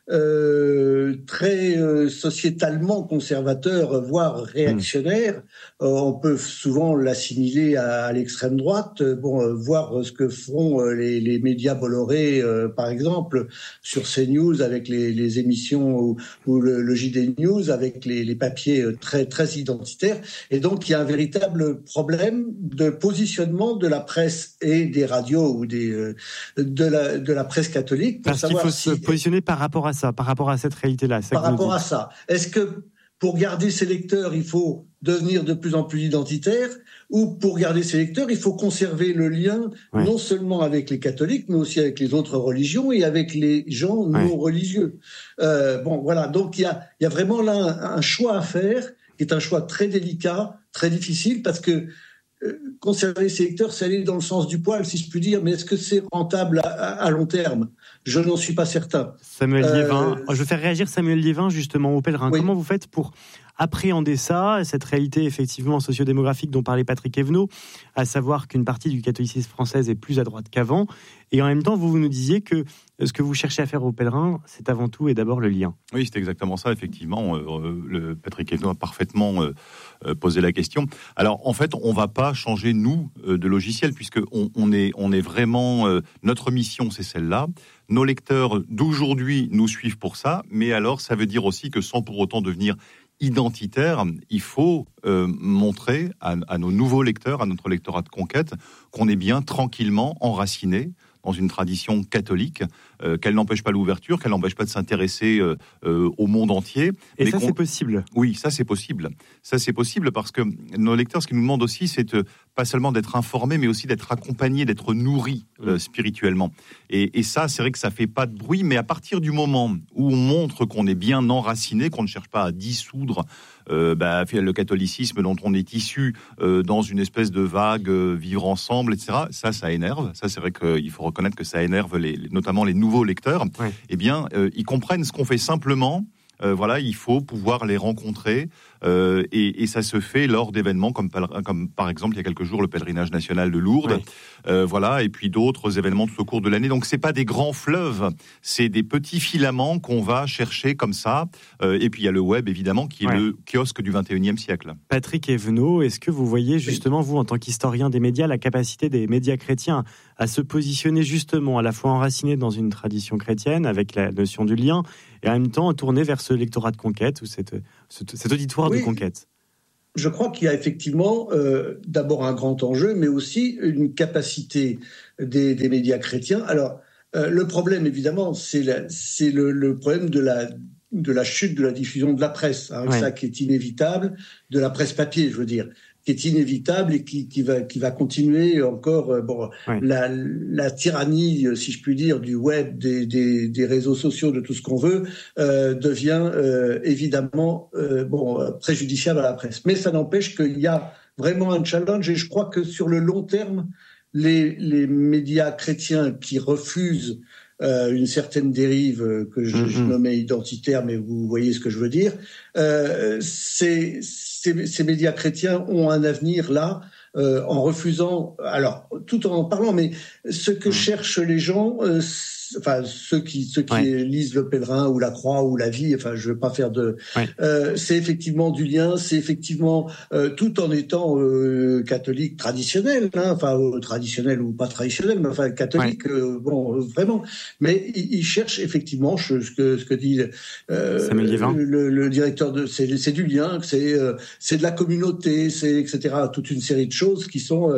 très sociétalement conservateur, voire réactionnaire. On peut souvent l'assimiler à l'extrême droite. Voir ce que font les médias Bolloré, par exemple, sur CNews avec les émissions ou le JD News avec les papiers très très identitaires. Et donc il y a un véritable problème de positionnement de la presse et des radios ou de la presse catholique. Parce qu'il faut se positionner par rapport à ça, par rapport à cette réalité-là. Par rapport à ça. Est-ce que pour garder ses lecteurs, il faut devenir de plus en plus identitaire, ou pour garder ses lecteurs, il faut conserver le lien non seulement avec les catholiques, mais aussi avec les autres religions et avec les gens non religieux. Voilà. Donc il y a vraiment là un choix à faire, qui est un choix très délicat, très difficile, parce que conserver ses lecteurs, c'est aller dans le sens du poil, si je puis dire, mais est-ce que c'est rentable à long terme ? Je n'en suis pas certain. Samuel Liévin, je vais faire réagir Samuel Liévin justement au Pèlerin. Oui. Comment vous faites pour appréhender ça, cette réalité effectivement sociodémographique dont parlait Patrick Evenot, à savoir qu'une partie du catholicisme français est plus à droite qu'avant, et en même temps vous nous disiez que ce que vous cherchez à faire au Pèlerin, c'est avant tout et d'abord le lien. Oui, c'est exactement ça, effectivement. Le Patrick Evenot a parfaitement posé la question. Alors, en fait, on ne va pas changer, nous, de logiciel, puisque on est vraiment... notre mission, c'est celle-là. Nos lecteurs d'aujourd'hui nous suivent pour ça, mais alors, ça veut dire aussi que sans pour autant devenir identitaire, il faut montrer à nos nouveaux lecteurs, à notre lectorat de conquête, qu'on est bien tranquillement enraciné dans une tradition catholique, qu'elle n'empêche pas l'ouverture, qu'elle n'empêche pas de s'intéresser au monde entier. Et ça, c'est possible. Oui, ça c'est possible. Ça c'est possible parce que nos lecteurs, ce qu'ils nous demandent aussi, c'est pas seulement d'être informés, mais aussi d'être accompagnés, d'être nourris spirituellement. Et ça, c'est vrai que ça fait pas de bruit, mais à partir du moment où on montre qu'on est bien enraciné, qu'on ne cherche pas à dissoudre le catholicisme dont on est issu dans une espèce de vague vivre ensemble, etc. Ça énerve. Ça, c'est vrai qu'il faut reconnaître que ça énerve notamment les nouveaux lecteurs. Ouais. Eh bien, ils comprennent ce qu'on fait simplement. Il faut pouvoir les rencontrer et ça se fait lors d'événements comme par exemple il y a quelques jours le pèlerinage national de Lourdes, et puis d'autres événements tout au cours de l'année. Donc c'est pas des grands fleuves, c'est des petits filaments qu'on va chercher comme ça. Et puis il y a le web évidemment qui est le kiosque du 21e siècle. Patrick Evenot, est-ce que vous voyez justement vous en tant qu'historien des médias la capacité des médias chrétiens à se positionner justement à la fois enracinés dans une tradition chrétienne avec la notion du lien et en même temps tourner vers ce lectorat de conquête ou cet auditoire de conquête? Je crois qu'il y a effectivement d'abord un grand enjeu, mais aussi une capacité des médias chrétiens. Alors, le problème, évidemment, c'est le problème de la chute de la diffusion de la presse, ça qui est inévitable, de la presse papier, je veux dire, qui est inévitable et qui va continuer encore. La tyrannie, si je puis dire, du web, des réseaux sociaux, de tout ce qu'on veut, devient évidemment préjudiciable à la presse. Mais ça n'empêche qu'il y a vraiment un challenge, et je crois que sur le long terme, les médias chrétiens qui refusent une certaine dérive que je nommais identitaire, mais vous voyez ce que je veux dire. Ces médias chrétiens ont un avenir là, en refusant, alors tout en parlant, mais ce que cherchent les gens, ceux qui lisent Le Pèlerin ou La Croix ou La Vie, je veux pas faire de, c'est effectivement du lien, c'est effectivement tout en étant catholique traditionnel, traditionnel ou pas traditionnel, mais catholique, vraiment. Mais ils cherchent effectivement ce que dit le directeur c'est du lien, c'est de la communauté, c'est etc. Toute une série de choses qui sont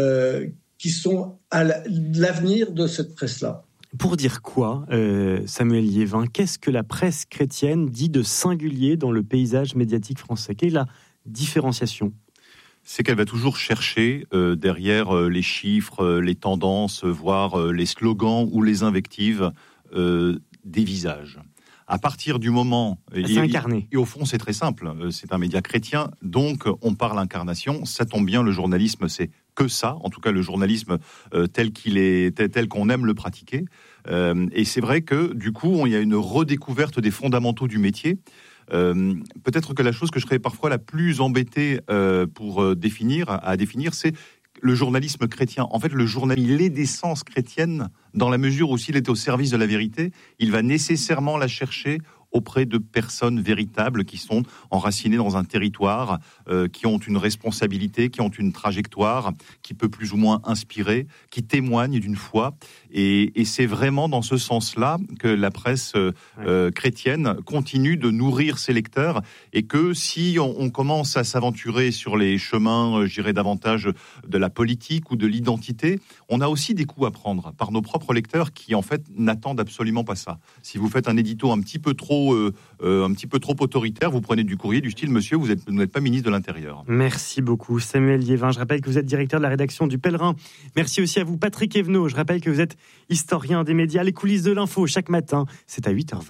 à l'avenir de cette presse-là. Pour dire quoi, Samuel Liévin, qu'est-ce que la presse chrétienne dit de singulier dans le paysage médiatique français? Quelle est la différenciation? C'est qu'elle va toujours chercher derrière les chiffres, les tendances, voire les slogans ou les invectives, des visages. À partir du moment... C'est incarné. Et au fond, c'est très simple. C'est un média chrétien, donc on parle incarnation. Ça tombe bien, le journalisme, c'est que ça. En tout cas, le journalisme tel qu'on aime le pratiquer. Et c'est vrai que, du coup, il y a une redécouverte des fondamentaux du métier. Peut-être que la chose que je serais parfois la plus embêtée à définir, c'est le journalisme chrétien. En fait, le journalisme, il est d'essence chrétienne dans la mesure où s'il est au service de la vérité, il va nécessairement la chercher auprès de personnes véritables qui sont enracinées dans un territoire, qui ont une responsabilité, qui ont une trajectoire, qui peut plus ou moins inspirer, qui témoignent d'une foi. Et c'est vraiment dans ce sens-là que la presse chrétienne continue de nourrir ses lecteurs, et que si on commence à s'aventurer sur les chemins, je dirais davantage de la politique ou de l'identité, on a aussi des coups à prendre par nos propres lecteurs qui en fait n'attendent absolument pas ça. Si vous faites un édito un petit peu trop autoritaire, vous prenez du courrier du style « Monsieur, vous n'êtes pas ministre de l'Intérieur ». Merci beaucoup Samuel Liévin. Je rappelle que vous êtes directeur de la rédaction du Pèlerin. Merci aussi à vous Patrick Evenot. Je rappelle que vous êtes historien des médias. Les coulisses de l'info chaque matin, c'est à 8h20.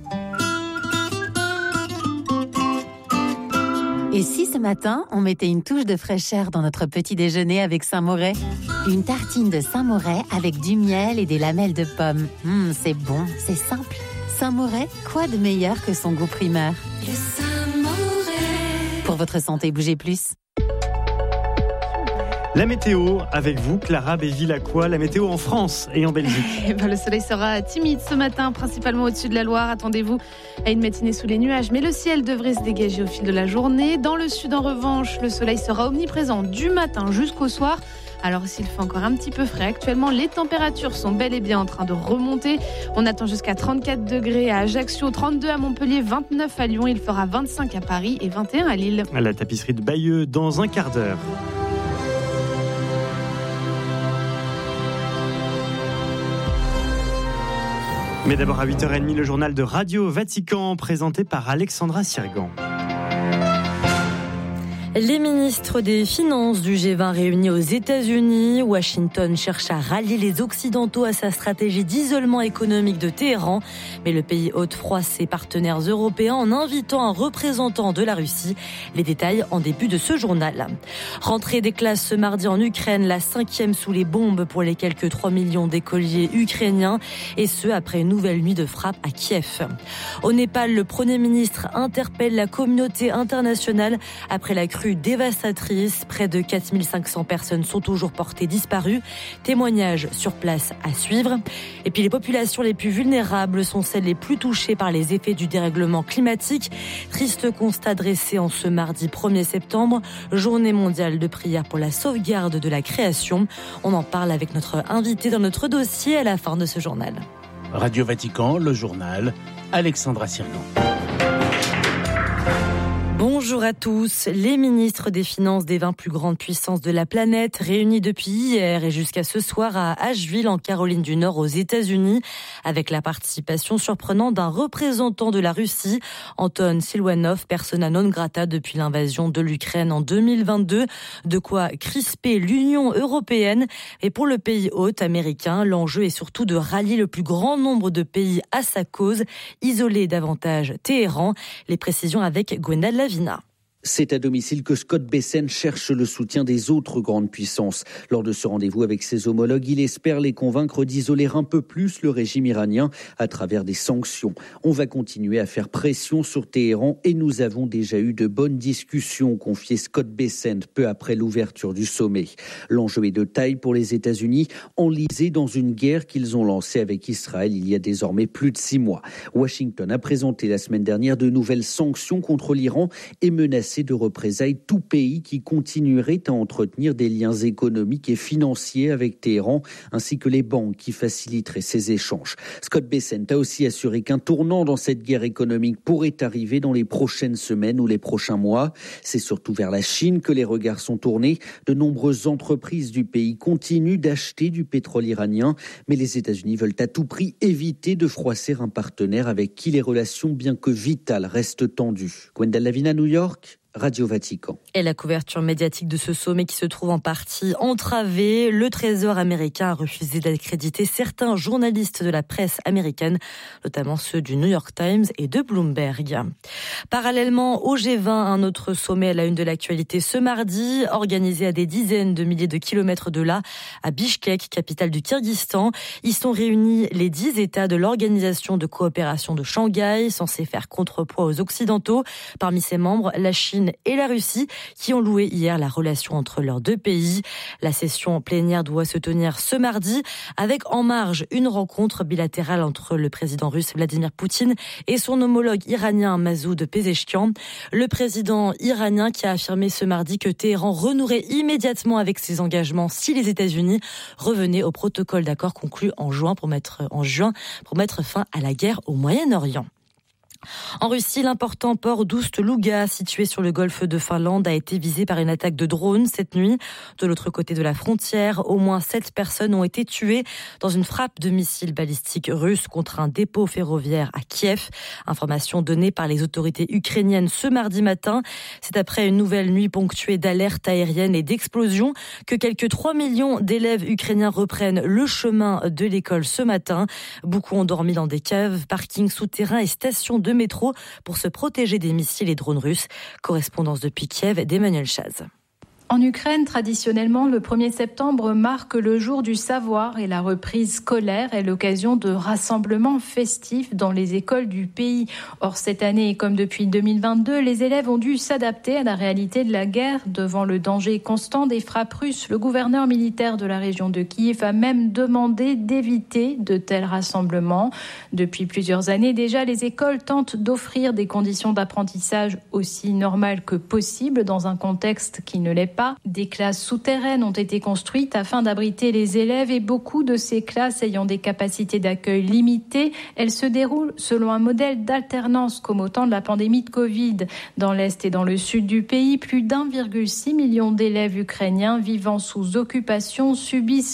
Et si ce matin, on mettait une touche de fraîcheur dans notre petit déjeuner avec Saint-Moret? Une tartine de Saint-Moret avec du miel et des lamelles de pommes. C'est bon, c'est simple. Saint-Moret, quoi de meilleur que son goût primeur? Le Saint-Moret. Pour votre santé, bougez plus. La météo avec vous, Clara Béville-Lacroix, la météo en France et en Belgique. Le soleil sera timide ce matin, principalement au-dessus de la Loire. Attendez-vous à une matinée sous les nuages, mais le ciel devrait se dégager au fil de la journée. Dans le sud, en revanche, le soleil sera omniprésent du matin jusqu'au soir. Alors s'il fait encore un petit peu frais actuellement, les températures sont bel et bien en train de remonter. On attend jusqu'à 34 degrés à Ajaccio, 32 à Montpellier, 29 à Lyon. Il fera 25 à Paris et 21 à Lille. À la tapisserie de Bayeux dans un quart d'heure. Mais d'abord à 8h30, le journal de Radio Vatican présenté par Alexandra Sirgan. Les ministres des Finances du G20 réunis aux États-Unis, Washington cherche à rallier les Occidentaux à sa stratégie d'isolement économique de Téhéran. Mais le pays ôte froid ses partenaires européens en invitant un représentant de la Russie. Les détails en début de ce journal. Rentrée des classes ce mardi en Ukraine, la 5e sous les bombes pour les quelques 3 millions d'écoliers ukrainiens. Et ce, après une nouvelle nuit de frappe à Kiev. Au Népal, le Premier ministre interpelle la communauté internationale après la crue dévastatrice. Près de 4500 personnes sont toujours portées disparues. Témoignages sur place à suivre. Et puis les populations les plus vulnérables sont celles les plus touchées par les effets du dérèglement climatique. Triste constat dressé en ce mardi 1er septembre, journée mondiale de prière pour la sauvegarde de la création. On en parle avec notre invité dans notre dossier à la fin de ce journal. Radio Vatican, le journal, Alexandra Sirgan. Bonjour à tous. Les ministres des Finances des 20 plus grandes puissances de la planète réunis depuis hier et jusqu'à ce soir à Asheville en Caroline du Nord aux États-Unis avec la participation surprenante d'un représentant de la Russie, Anton Silvanov, persona non grata depuis l'invasion de l'Ukraine en 2022. De quoi crisper l'Union européenne. Et pour le pays hôte américain, l'enjeu est surtout de rallier le plus grand nombre de pays à sa cause, isoler davantage Téhéran. Les précisions avec Gwendal Lavina. C'est à domicile que Scott Bessent cherche le soutien des autres grandes puissances. Lors de ce rendez-vous avec ses homologues, il espère les convaincre d'isoler un peu plus le régime iranien à travers des sanctions. On va continuer à faire pression sur Téhéran et nous avons déjà eu de bonnes discussions, confiait Scott Bessent peu après l'ouverture du sommet. L'enjeu est de taille pour les États-Unis, enlisés dans une guerre qu'ils ont lancée avec Israël il y a désormais plus de 6 mois. Washington a présenté la semaine dernière de nouvelles sanctions contre l'Iran et menacé de représailles tout pays qui continuerait à entretenir des liens économiques et financiers avec Téhéran, ainsi que les banques qui faciliteraient ces échanges. Scott Bessent a aussi assuré qu'un tournant dans cette guerre économique pourrait arriver dans les prochaines semaines ou les prochains mois. C'est surtout vers la Chine que les regards sont tournés. De nombreuses entreprises du pays continuent d'acheter du pétrole iranien, mais les États-Unis veulent à tout prix éviter de froisser un partenaire avec qui les relations, bien que vitales, restent tendues. Gwendal Lavina, New York. Radio Vatican. Et la couverture médiatique de ce sommet qui se trouve en partie entravée. Le Trésor américain a refusé d'accréditer certains journalistes de la presse américaine, notamment ceux du New York Times et de Bloomberg. Parallèlement au G20, un autre sommet à la une de l'actualité ce mardi, organisé à des dizaines de milliers de kilomètres de là, à Bishkek, capitale du Kyrgyzstan. Y sont réunis les 10 États de l'Organisation de coopération de Shanghai, censés faire contrepoids aux Occidentaux. Parmi ses membres, la Chine et la Russie qui ont loué hier la relation entre leurs deux pays. La session plénière doit se tenir ce mardi avec en marge une rencontre bilatérale entre le président russe Vladimir Poutine et son homologue iranien Masoud Pezeshkian. Le président iranien qui a affirmé ce mardi que Téhéran renouerait immédiatement avec ses engagements si les États-Unis revenaient au protocole d'accord conclu en juin pour mettre fin à la guerre au Moyen-Orient. En Russie, l'important port d'Oust-Louga, situé sur le golfe de Finlande, a été visé par une attaque de drone cette nuit. De l'autre côté de la frontière, au moins 7 personnes ont été tuées dans une frappe de missiles balistiques russes contre un dépôt ferroviaire à Kiev. Information donnée par les autorités ukrainiennes ce mardi matin. C'est après une nouvelle nuit ponctuée d'alertes aériennes et d'explosions que quelques 3 millions d'élèves ukrainiens reprennent le chemin de l'école ce matin. Beaucoup ont dormi dans des caves, parkings souterrains et stations de métro pour se protéger des missiles et drones russes. Correspondance depuis Kiev d'Emmanuel Chaz. En Ukraine, traditionnellement, le 1er septembre marque le jour du savoir et la reprise scolaire est l'occasion de rassemblements festifs dans les écoles du pays. Or, cette année, comme depuis 2022, les élèves ont dû s'adapter à la réalité de la guerre. Devant le danger constant des frappes russes, le gouverneur militaire de la région de Kiev a même demandé d'éviter de tels rassemblements. Depuis plusieurs années déjà, les écoles tentent d'offrir des conditions d'apprentissage aussi normales que possible dans un contexte qui ne l'est pas. Des classes souterraines ont été construites afin d'abriter les élèves et beaucoup de ces classes ayant des capacités d'accueil limitées, elles se déroulent selon un modèle d'alternance comme au temps de la pandémie de Covid. Dans l'Est et dans le Sud du pays, plus d'1,6 million d'élèves ukrainiens vivant sous occupation subissent, eux,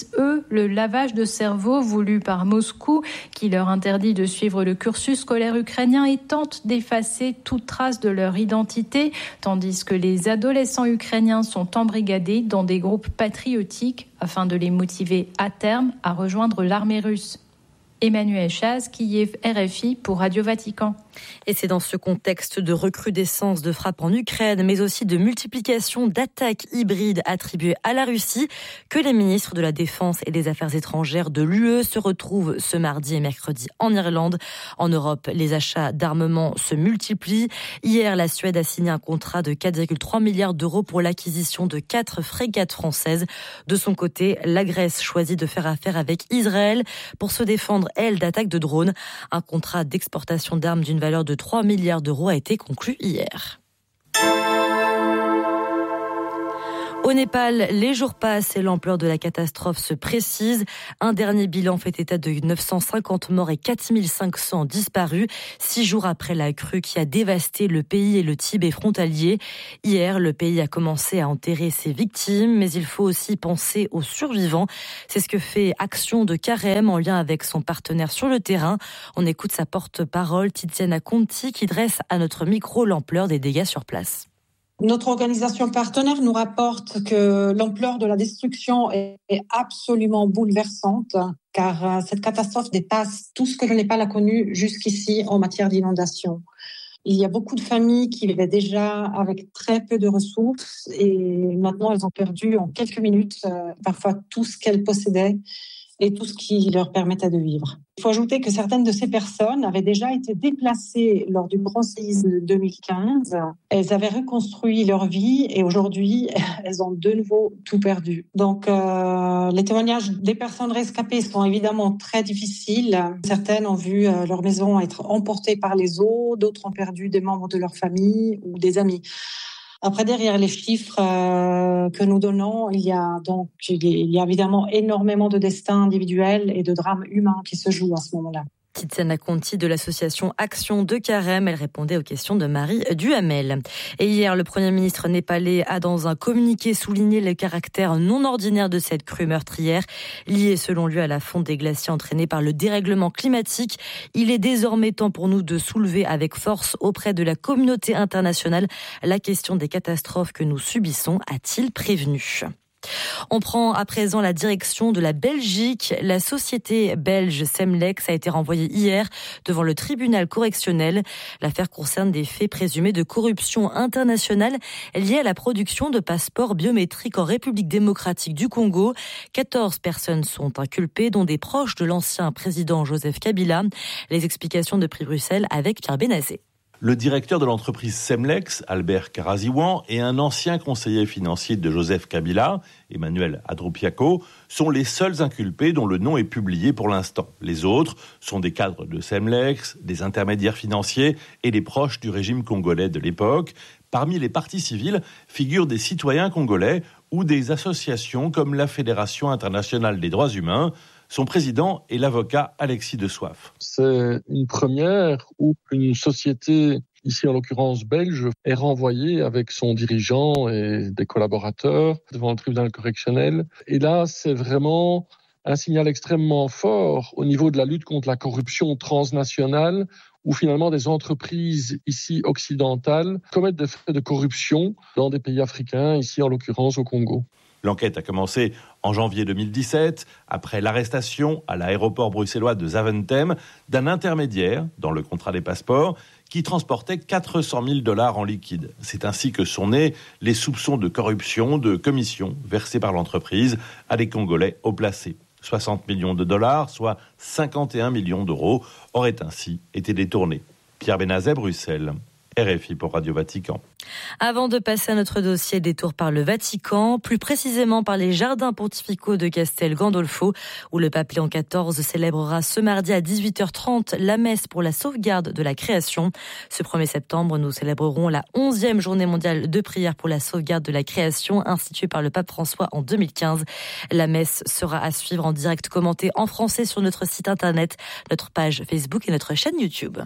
le lavage de cerveau voulu par Moscou, qui leur interdit de suivre le cursus scolaire ukrainien et tente d'effacer toute trace de leur identité, tandis que les adolescents ukrainiens sont embrigadés dans des groupes patriotiques afin de les motiver à terme à rejoindre l'armée russe. Emmanuel Chaz, Kiev, RFI pour Radio Vatican. Et c'est dans ce contexte de recrudescence de frappes en Ukraine, mais aussi de multiplication d'attaques hybrides attribuées à la Russie, que les ministres de la Défense et des Affaires étrangères de l'UE se retrouvent ce mardi et mercredi en Irlande. En Europe, les achats d'armement se multiplient. Hier, la Suède a signé un contrat de 4,3 milliards d'euros pour l'acquisition de 4 frégates françaises. De son côté, la Grèce choisit de faire affaire avec Israël pour se défendre, elle, d'attaques de drones. Un contrat d'exportation d'armes d'une valeur de 3 milliards d'euros a été conclu hier. Au Népal, les jours passent et l'ampleur de la catastrophe se précise. Un dernier bilan fait état de 950 morts et 4500 disparus, 6 jours après la crue qui a dévasté le pays et le Tibet frontalier. Hier, le pays a commencé à enterrer ses victimes, mais il faut aussi penser aux survivants. C'est ce que fait Action de Carême en lien avec son partenaire sur le terrain. On écoute sa porte-parole, Tiziana Conti, qui dresse à notre micro l'ampleur des dégâts sur place. Notre organisation partenaire nous rapporte que l'ampleur de la destruction est absolument bouleversante, car cette catastrophe dépasse tout ce que le Népal a connu jusqu'ici en matière d'inondation. Il y a beaucoup de familles qui vivaient déjà avec très peu de ressources et maintenant elles ont perdu en quelques minutes parfois tout ce qu'elles possédaient et tout ce qui leur permettait de vivre. Il faut ajouter que certaines de ces personnes avaient déjà été déplacées lors du grand séisme de 2015. Elles avaient reconstruit leur vie et aujourd'hui, elles ont de nouveau tout perdu. Donc, les témoignages des personnes rescapées sont évidemment très difficiles. Certaines ont vu leur maison être emportée par les eaux, d'autres ont perdu des membres de leur famille ou des amis. Après, derrière les chiffres que nous donnons, il y a évidemment énormément de destins individuels et de drames humains qui se jouent à ce moment-là. Tiziana Conti de l'association Action de Carême, elle répondait aux questions de Marie Duhamel. Et hier, le Premier ministre népalais a dans un communiqué souligné le caractère non ordinaire de cette crue meurtrière, liée selon lui à la fonte des glaciers entraînée par le dérèglement climatique. Il est désormais temps pour nous de soulever avec force auprès de la communauté internationale la question des catastrophes que nous subissons, a-t-il prévenu. On prend à présent la direction de la Belgique. La société belge Semlex a été renvoyée hier devant le tribunal correctionnel. L'affaire concerne des faits présumés de corruption internationale liés à la production de passeports biométriques en République démocratique du Congo. 14 personnes sont inculpées, dont des proches de l'ancien président Joseph Kabila. Les explications de Prix Bruxelles avec Pierre Benazé. Le directeur de l'entreprise Semlex, Albert Karaziwan, et un ancien conseiller financier de Joseph Kabila, Emmanuel Adroupiako, sont les seuls inculpés dont le nom est publié pour l'instant. Les autres sont des cadres de Semlex, des intermédiaires financiers et des proches du régime congolais de l'époque. Parmi les parties civiles figurent des citoyens congolais ou des associations comme la Fédération internationale des droits humains. Son président est l'avocat Alexis de Soif. C'est une première où une société, ici en l'occurrence belge, est renvoyée avec son dirigeant et des collaborateurs devant le tribunal correctionnel. Et là, c'est vraiment un signal extrêmement fort au niveau de la lutte contre la corruption transnationale, où finalement des entreprises ici occidentales commettent des faits de corruption dans des pays africains, ici en l'occurrence au Congo. L'enquête a commencé en janvier 2017, après l'arrestation à l'aéroport bruxellois de Zaventem d'un intermédiaire dans le contrat des passeports qui transportait 400 000 $ en liquide. C'est ainsi que sont nés les soupçons de corruption de commissions versées par l'entreprise à des Congolais haut placés. 60 millions de $, soit 51 millions d'euros, auraient ainsi été détournés. Pierre Benazet, Bruxelles. RFI pour Radio Vatican. Avant de passer à notre dossier, détour par le Vatican, plus précisément par les jardins pontificaux de Castel Gandolfo, où le pape Léon XIV célébrera ce mardi à 18h30 la messe pour la sauvegarde de la création. Ce 1er septembre, nous célébrerons la 11e journée mondiale de prière pour la sauvegarde de la création, instituée par le pape François en 2015. La messe sera à suivre en direct commentée en français sur notre site internet, notre page Facebook et notre chaîne YouTube.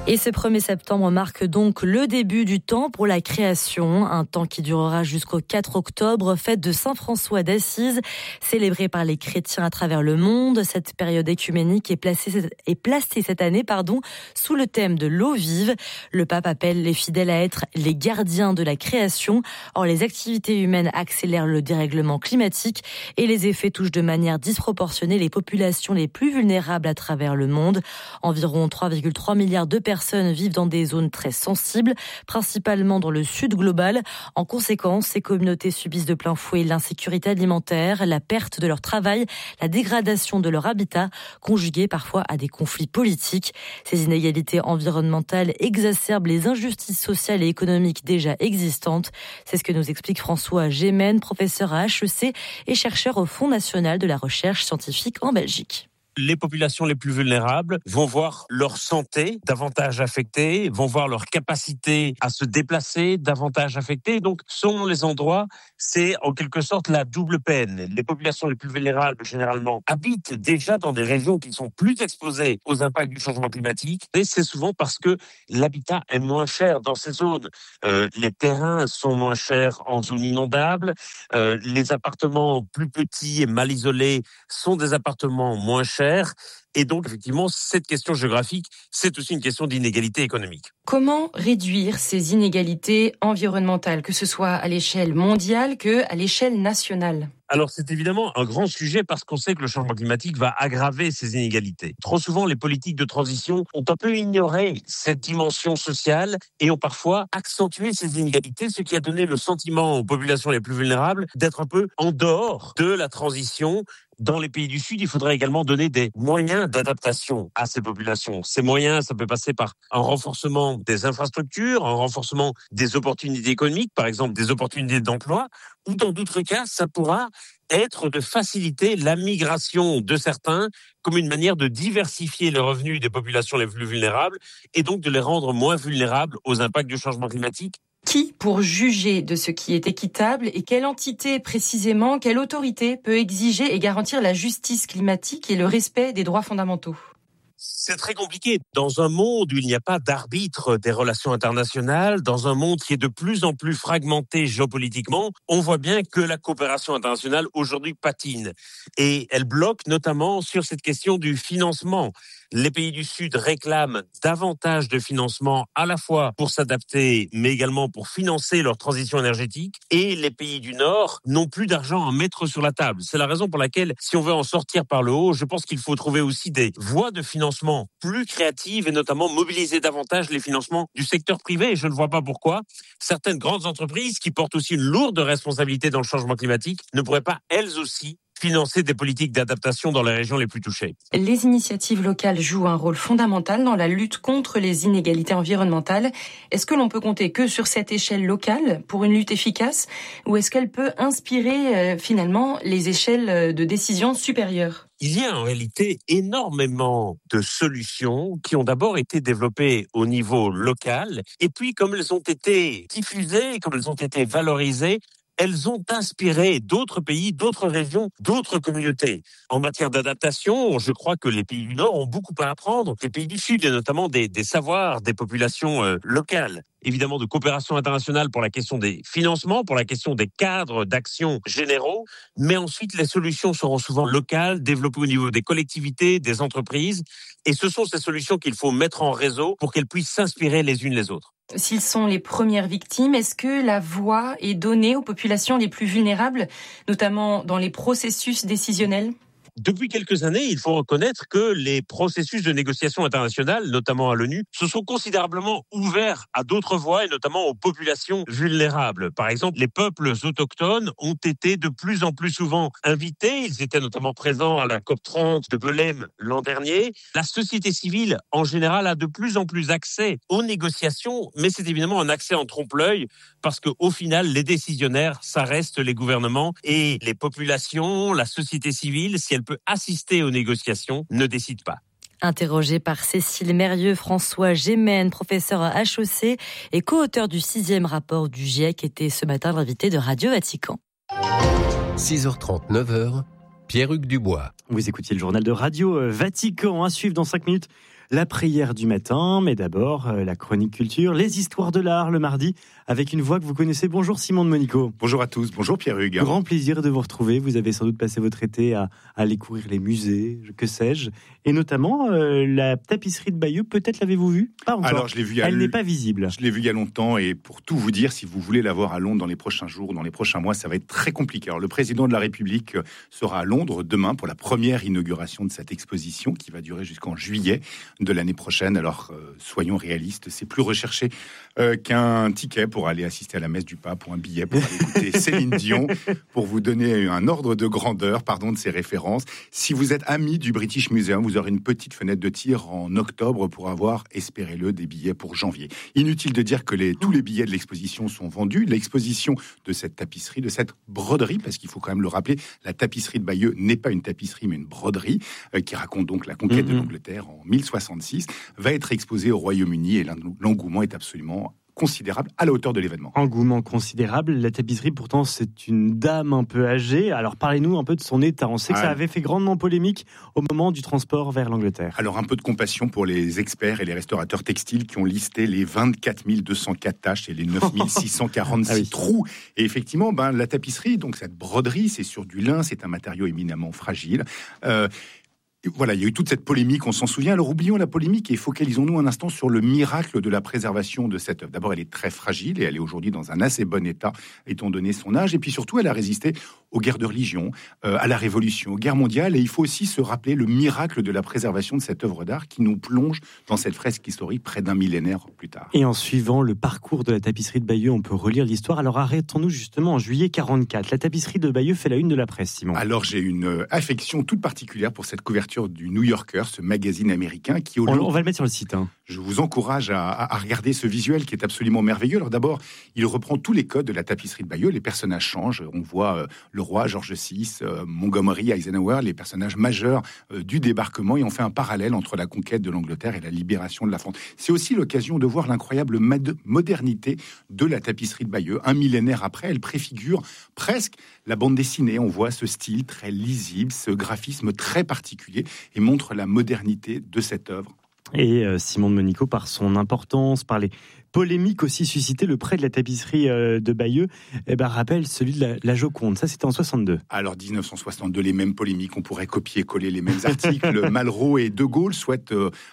Et ce 1er septembre marque donc le début du temps pour la création, un temps qui durera jusqu'au 4 octobre, fête de Saint François d'Assise, célébrée par les chrétiens à travers le monde. Cette période écuménique est placée cette année sous le thème de l'eau vive. Le pape appelle les fidèles à être les gardiens de la création. Or, les activités humaines accélèrent le dérèglement climatique et les effets touchent de manière disproportionnée les populations les plus vulnérables à travers le monde. Environ 3,3 milliards de personnes vivent dans des zones très sensibles, principalement dans le sud global. En conséquence, ces communautés subissent de plein fouet l'insécurité alimentaire, la perte de leur travail, la dégradation de leur habitat, conjuguée parfois à des conflits politiques. Ces inégalités environnementales exacerbent les injustices sociales et économiques déjà existantes. C'est ce que nous explique François Gémen, professeur à HEC et chercheur au Fonds national de la recherche scientifique en Belgique. Les populations les plus vulnérables vont voir leur santé davantage affectée, vont voir leur capacité à se déplacer davantage affectée. Donc, selon les endroits, c'est en quelque sorte la double peine. Les populations les plus vulnérables, généralement, habitent déjà dans des régions qui sont plus exposées aux impacts du changement climatique. Et c'est souvent parce que l'habitat est moins cher dans ces zones. Les terrains sont moins chers en zone inondable. Les appartements plus petits et mal isolés sont des appartements moins chers. Et donc, effectivement, cette question géographique, c'est aussi une question d'inégalité économique. Comment réduire ces inégalités environnementales, que ce soit à l'échelle mondiale qu'à l'échelle nationale ? Alors, c'est évidemment un grand sujet parce qu'on sait que le changement climatique va aggraver ces inégalités. Trop souvent, les politiques de transition ont un peu ignoré cette dimension sociale et ont parfois accentué ces inégalités, ce qui a donné le sentiment aux populations les plus vulnérables d'être un peu en dehors de la transition. Dans les pays du Sud, il faudrait également donner des moyens d'adaptation à ces populations. Ces moyens, ça peut passer par un renforcement des infrastructures, un renforcement des opportunités économiques, par exemple des opportunités d'emploi, ou dans d'autres cas, ça pourra être de faciliter la migration de certains comme une manière de diversifier les revenus des populations les plus vulnérables et donc de les rendre moins vulnérables aux impacts du changement climatique. Qui pour juger de ce qui est équitable et quelle entité précisément, quelle autorité peut exiger et garantir la justice climatique et le respect des droits fondamentaux ? C'est très compliqué. Dans un monde où il n'y a pas d'arbitre des relations internationales, dans un monde qui est de plus en plus fragmenté géopolitiquement, on voit bien que la coopération internationale aujourd'hui patine. Et elle bloque notamment sur cette question du financement. Les pays du Sud réclament davantage de financement à la fois pour s'adapter, mais également pour financer leur transition énergétique. Et les pays du Nord n'ont plus d'argent à mettre sur la table. C'est la raison pour laquelle, si on veut en sortir par le haut, je pense qu'il faut trouver aussi des voies de financement plus créatives et notamment mobiliser davantage les financements du secteur privé. Et je ne vois pas pourquoi certaines grandes entreprises qui portent aussi une lourde responsabilité dans le changement climatique ne pourraient pas, elles aussi, financer des politiques d'adaptation dans les régions les plus touchées. Les initiatives locales jouent un rôle fondamental dans la lutte contre les inégalités environnementales. Est-ce que l'on peut compter que sur cette échelle locale pour une lutte efficace ou est-ce qu'elle peut inspirer finalement les échelles de décision supérieures ? Il y a en réalité énormément de solutions qui ont d'abord été développées au niveau local et puis comme elles ont été diffusées, comme elles ont été valorisées, elles ont inspiré d'autres pays, d'autres régions, d'autres communautés. En matière d'adaptation, je crois que les pays du Nord ont beaucoup à apprendre des pays du Sud, et notamment des savoirs des populations locales. Évidemment, de coopération internationale pour la question des financements, pour la question des cadres d'action généraux, mais ensuite les solutions seront souvent locales, développées au niveau des collectivités, des entreprises, et ce sont ces solutions qu'il faut mettre en réseau pour qu'elles puissent s'inspirer les unes les autres. S'ils sont les premières victimes, est-ce que la voix est donnée aux populations les plus vulnérables, notamment dans les processus décisionnels ? Depuis quelques années, il faut reconnaître que les processus de négociation internationale, notamment à l'ONU, se sont considérablement ouverts à d'autres voies et notamment aux populations vulnérables. Par exemple, les peuples autochtones ont été de plus en plus souvent invités. Ils étaient notamment présents à la COP30 de Belém l'an dernier. La société civile, en général, a de plus en plus accès aux négociations, mais c'est évidemment un accès en trompe-l'œil parce qu'au final, les décisionnaires, ça reste les gouvernements et les populations, la société civile, si elle peut assister aux négociations, ne décide pas. Interrogé par Cécile Mérieux, François Gémen, professeur à HEC et co-auteur du 6e rapport du GIEC, était ce matin l'invité de Radio Vatican. 6h30, 9h, Pierre-Hugues Dubois. Vous écoutiez le journal de Radio Vatican. À suivre dans 5 minutes, la prière du matin, mais d'abord la chronique culture, les histoires de l'art le mardi, avec une voix que vous connaissez. Bonjour Simon de Monico. Bonjour à tous, bonjour Pierre-Hugues. Grand plaisir de vous retrouver, vous avez sans doute passé votre été à aller courir les musées, que sais-je, et notamment la tapisserie de Bayeux, peut-être l'avez-vous vue ? Pas encore. Alors je l'ai vue Elle n'est pas visible. Je l'ai vue il y a longtemps, et pour tout vous dire, si vous voulez la voir à Londres dans les prochains jours, dans les prochains mois, ça va être très compliqué. Alors le président de la République sera à Londres demain pour la première inauguration de cette exposition qui va durer jusqu'en juillet de l'année prochaine. Alors soyons réalistes, c'est plus recherché qu'un ticket pour aller assister à la messe du pape ou un billet pour aller écouter Céline Dion, pour vous donner un ordre de grandeur, de ces références. Si vous êtes ami du British Museum, vous aurez une petite fenêtre de tir en octobre pour avoir, espérez-le, des billets pour janvier. Inutile de dire que tous les billets de l'exposition sont vendus. L'exposition de cette tapisserie, de cette broderie, parce qu'il faut quand même le rappeler, la tapisserie de Bayeux n'est pas une tapisserie mais une broderie qui raconte donc la conquête de l'Angleterre en 1066, va être exposée au Royaume-Uni, et l'engouement est absolument considérable à la hauteur de l'événement. Engouement considérable. La tapisserie, pourtant, c'est une dame un peu âgée. Alors, parlez-nous un peu de son état. On sait que ça avait fait grandement polémique au moment du transport vers l'Angleterre. Alors, un peu de compassion pour les experts et les restaurateurs textiles qui ont listé les 24 204 taches et les 9 646 trous. Et effectivement, la tapisserie, donc cette broderie, c'est sur du lin, c'est un matériau éminemment fragile. Voilà, il y a eu toute cette polémique, on s'en souvient. Alors oublions la polémique et focalisons-nous un instant sur le miracle de la préservation de cette œuvre. D'abord, elle est très fragile et elle est aujourd'hui dans un assez bon état, étant donné son âge. Et puis surtout, elle a résisté aux guerres de religion, à la Révolution, aux guerres mondiales. Et il faut aussi se rappeler le miracle de la préservation de cette œuvre d'art qui nous plonge dans cette fresque historique près d'un millénaire plus tard. Et en suivant le parcours de la tapisserie de Bayeux, on peut relire l'histoire. Alors arrêtons-nous justement en juillet 44. La tapisserie de Bayeux fait la une de la presse, Simon. Alors j'ai une affection toute particulière pour cette couverture du New Yorker, ce magazine américain qui on va le mettre sur le site. Je vous encourage à regarder ce visuel qui est absolument merveilleux. Alors d'abord, il reprend tous les codes de la tapisserie de Bayeux. Les personnages changent. On voit le roi George VI, Montgomery, Eisenhower, les personnages majeurs du débarquement, et on fait un parallèle entre la conquête de l'Angleterre et la libération de la France. C'est aussi l'occasion de voir l'incroyable modernité de la tapisserie de Bayeux. Un millénaire après, elle préfigure presque la bande dessinée. On voit ce style très lisible, ce graphisme très particulier, et montre la modernité de cette œuvre. Et Simon de Monico, par son importance, par les polémiques aussi suscitées, le prêt de la tapisserie de Bayeux rappelle celui de la Joconde. Ça, c'était en 62. Alors, 1962, les mêmes polémiques, on pourrait copier-coller les mêmes articles. Malraux et De Gaulle souhaitent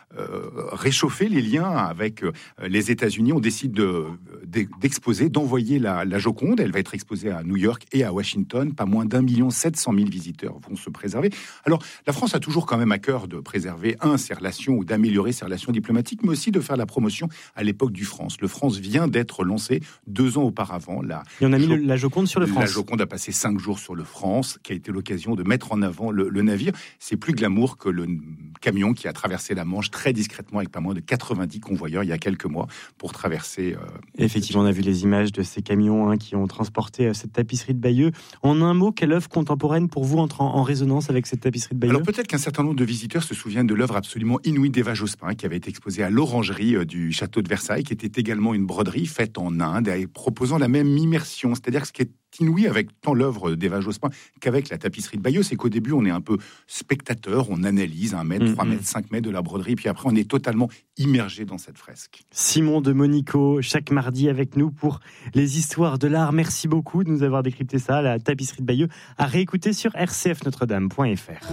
réchauffer les liens avec les États-Unis. On décide d'exposer, d'envoyer la Joconde. Elle va être exposée à New York et à Washington. Pas moins d'1 700 000 visiteurs vont se préserver. Alors, la France a toujours quand même à cœur de préserver, ses relations, ou d'améliorer ses relations diplomatiques, mais aussi de faire la promotion à l'époque du France. Le France vient d'être lancé 2 ans auparavant. Et on a mis la Joconde sur le France. La Joconde a passé 5 jours sur le France, qui a été l'occasion de mettre en avant le navire. C'est plus glamour que le camion qui a traversé la Manche très discrètement, avec pas moins de 90 convoyeurs il y a quelques mois pour traverser. Effectivement, on a vu les images de ces camions qui ont transporté cette tapisserie de Bayeux. En un mot, quelle œuvre contemporaine pour vous entre en résonance avec cette tapisserie de Bayeux ? Alors peut-être qu'un certain nombre de visiteurs se souviennent de l'œuvre absolument inouïe d'Eva Jospin, qui avait été exposée à l'orangerie du château de Versailles, qui était également une broderie faite en Inde et proposant la même immersion. C'est-à-dire que ce qui est inouï avec tant l'œuvre d'Eva Jospin qu'avec la tapisserie de Bayeux, c'est qu'au début, on est un peu spectateur, on analyse 1 mètre, 3 mètres, 5 mètres de la broderie, puis après, on est totalement immergé dans cette fresque. Simon de Monico, chaque mardi avec nous pour les histoires de l'art. Merci beaucoup de nous avoir décrypté ça, la tapisserie de Bayeux, à réécouter sur rcfnotredame.fr.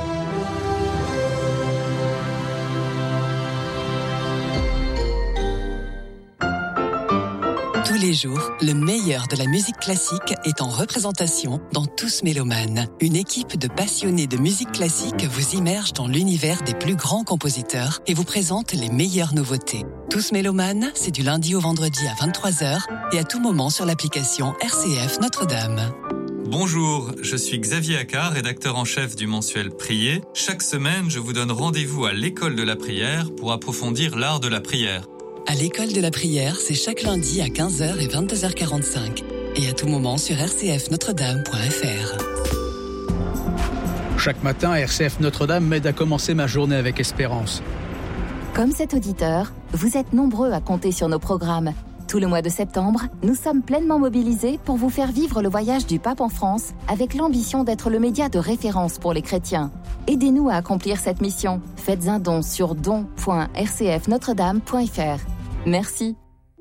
Tous les jours, le meilleur de la musique classique est en représentation dans Tous Mélomanes. Une équipe de passionnés de musique classique vous immerge dans l'univers des plus grands compositeurs et vous présente les meilleures nouveautés. Tous Mélomanes, c'est du lundi au vendredi à 23h et à tout moment sur l'application RCF Notre-Dame. Bonjour, je suis Xavier Accard, rédacteur en chef du mensuel Prier. Chaque semaine, je vous donne rendez-vous à l'école de la prière pour approfondir l'art de la prière. À l'école de la prière, c'est chaque lundi à 15h et 22h45. Et à tout moment sur rcfnotredame.fr. Chaque matin, RCF Notre-Dame m'aide à commencer ma journée avec espérance. Comme cet auditeur, vous êtes nombreux à compter sur nos programmes. Tout le mois de septembre, nous sommes pleinement mobilisés pour vous faire vivre le voyage du pape en France avec l'ambition d'être le média de référence pour les chrétiens. Aidez-nous à accomplir cette mission. Faites un don sur don.rcfnotredame.fr. Merci.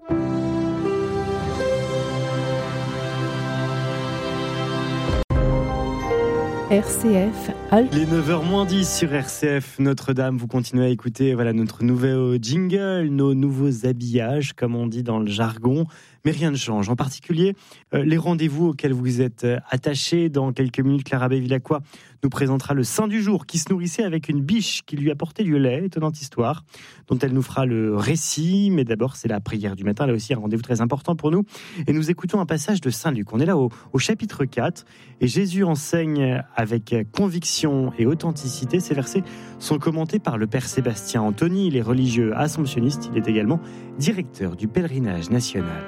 RCF. Les 9h-10 sur RCF Notre-Dame. Vous continuez à écouter notre nouveau jingle, nos nouveaux habillages, comme on dit dans le jargon. Mais rien ne change. En particulier, les rendez-vous auxquels vous êtes attachés. Dans quelques minutes, Clara Bevilacqua nous présentera le saint du jour qui se nourrissait avec une biche qui lui apportait du lait. Étonnante histoire dont elle nous fera le récit. Mais d'abord, c'est la prière du matin. Là aussi, un rendez-vous très important pour nous. Et nous écoutons un passage de Saint Luc. On est là au chapitre 4. Et Jésus enseigne avec conviction et authenticité. Ces versets sont commentés par le père Sébastien Anthony. Il est religieux assomptionniste. Il est également directeur du pèlerinage national.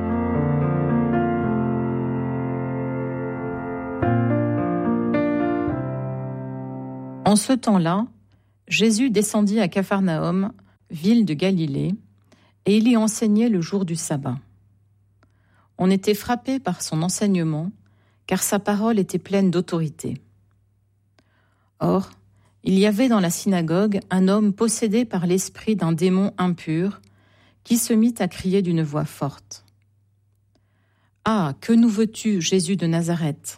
En ce temps-là, Jésus descendit à Capharnaüm, ville de Galilée, et il y enseignait le jour du sabbat. On était frappé par son enseignement, car sa parole était pleine d'autorité. Or, il y avait dans la synagogue un homme possédé par l'esprit d'un démon impur, qui se mit à crier d'une voix forte. « Ah, que nous veux-tu, Jésus de Nazareth ?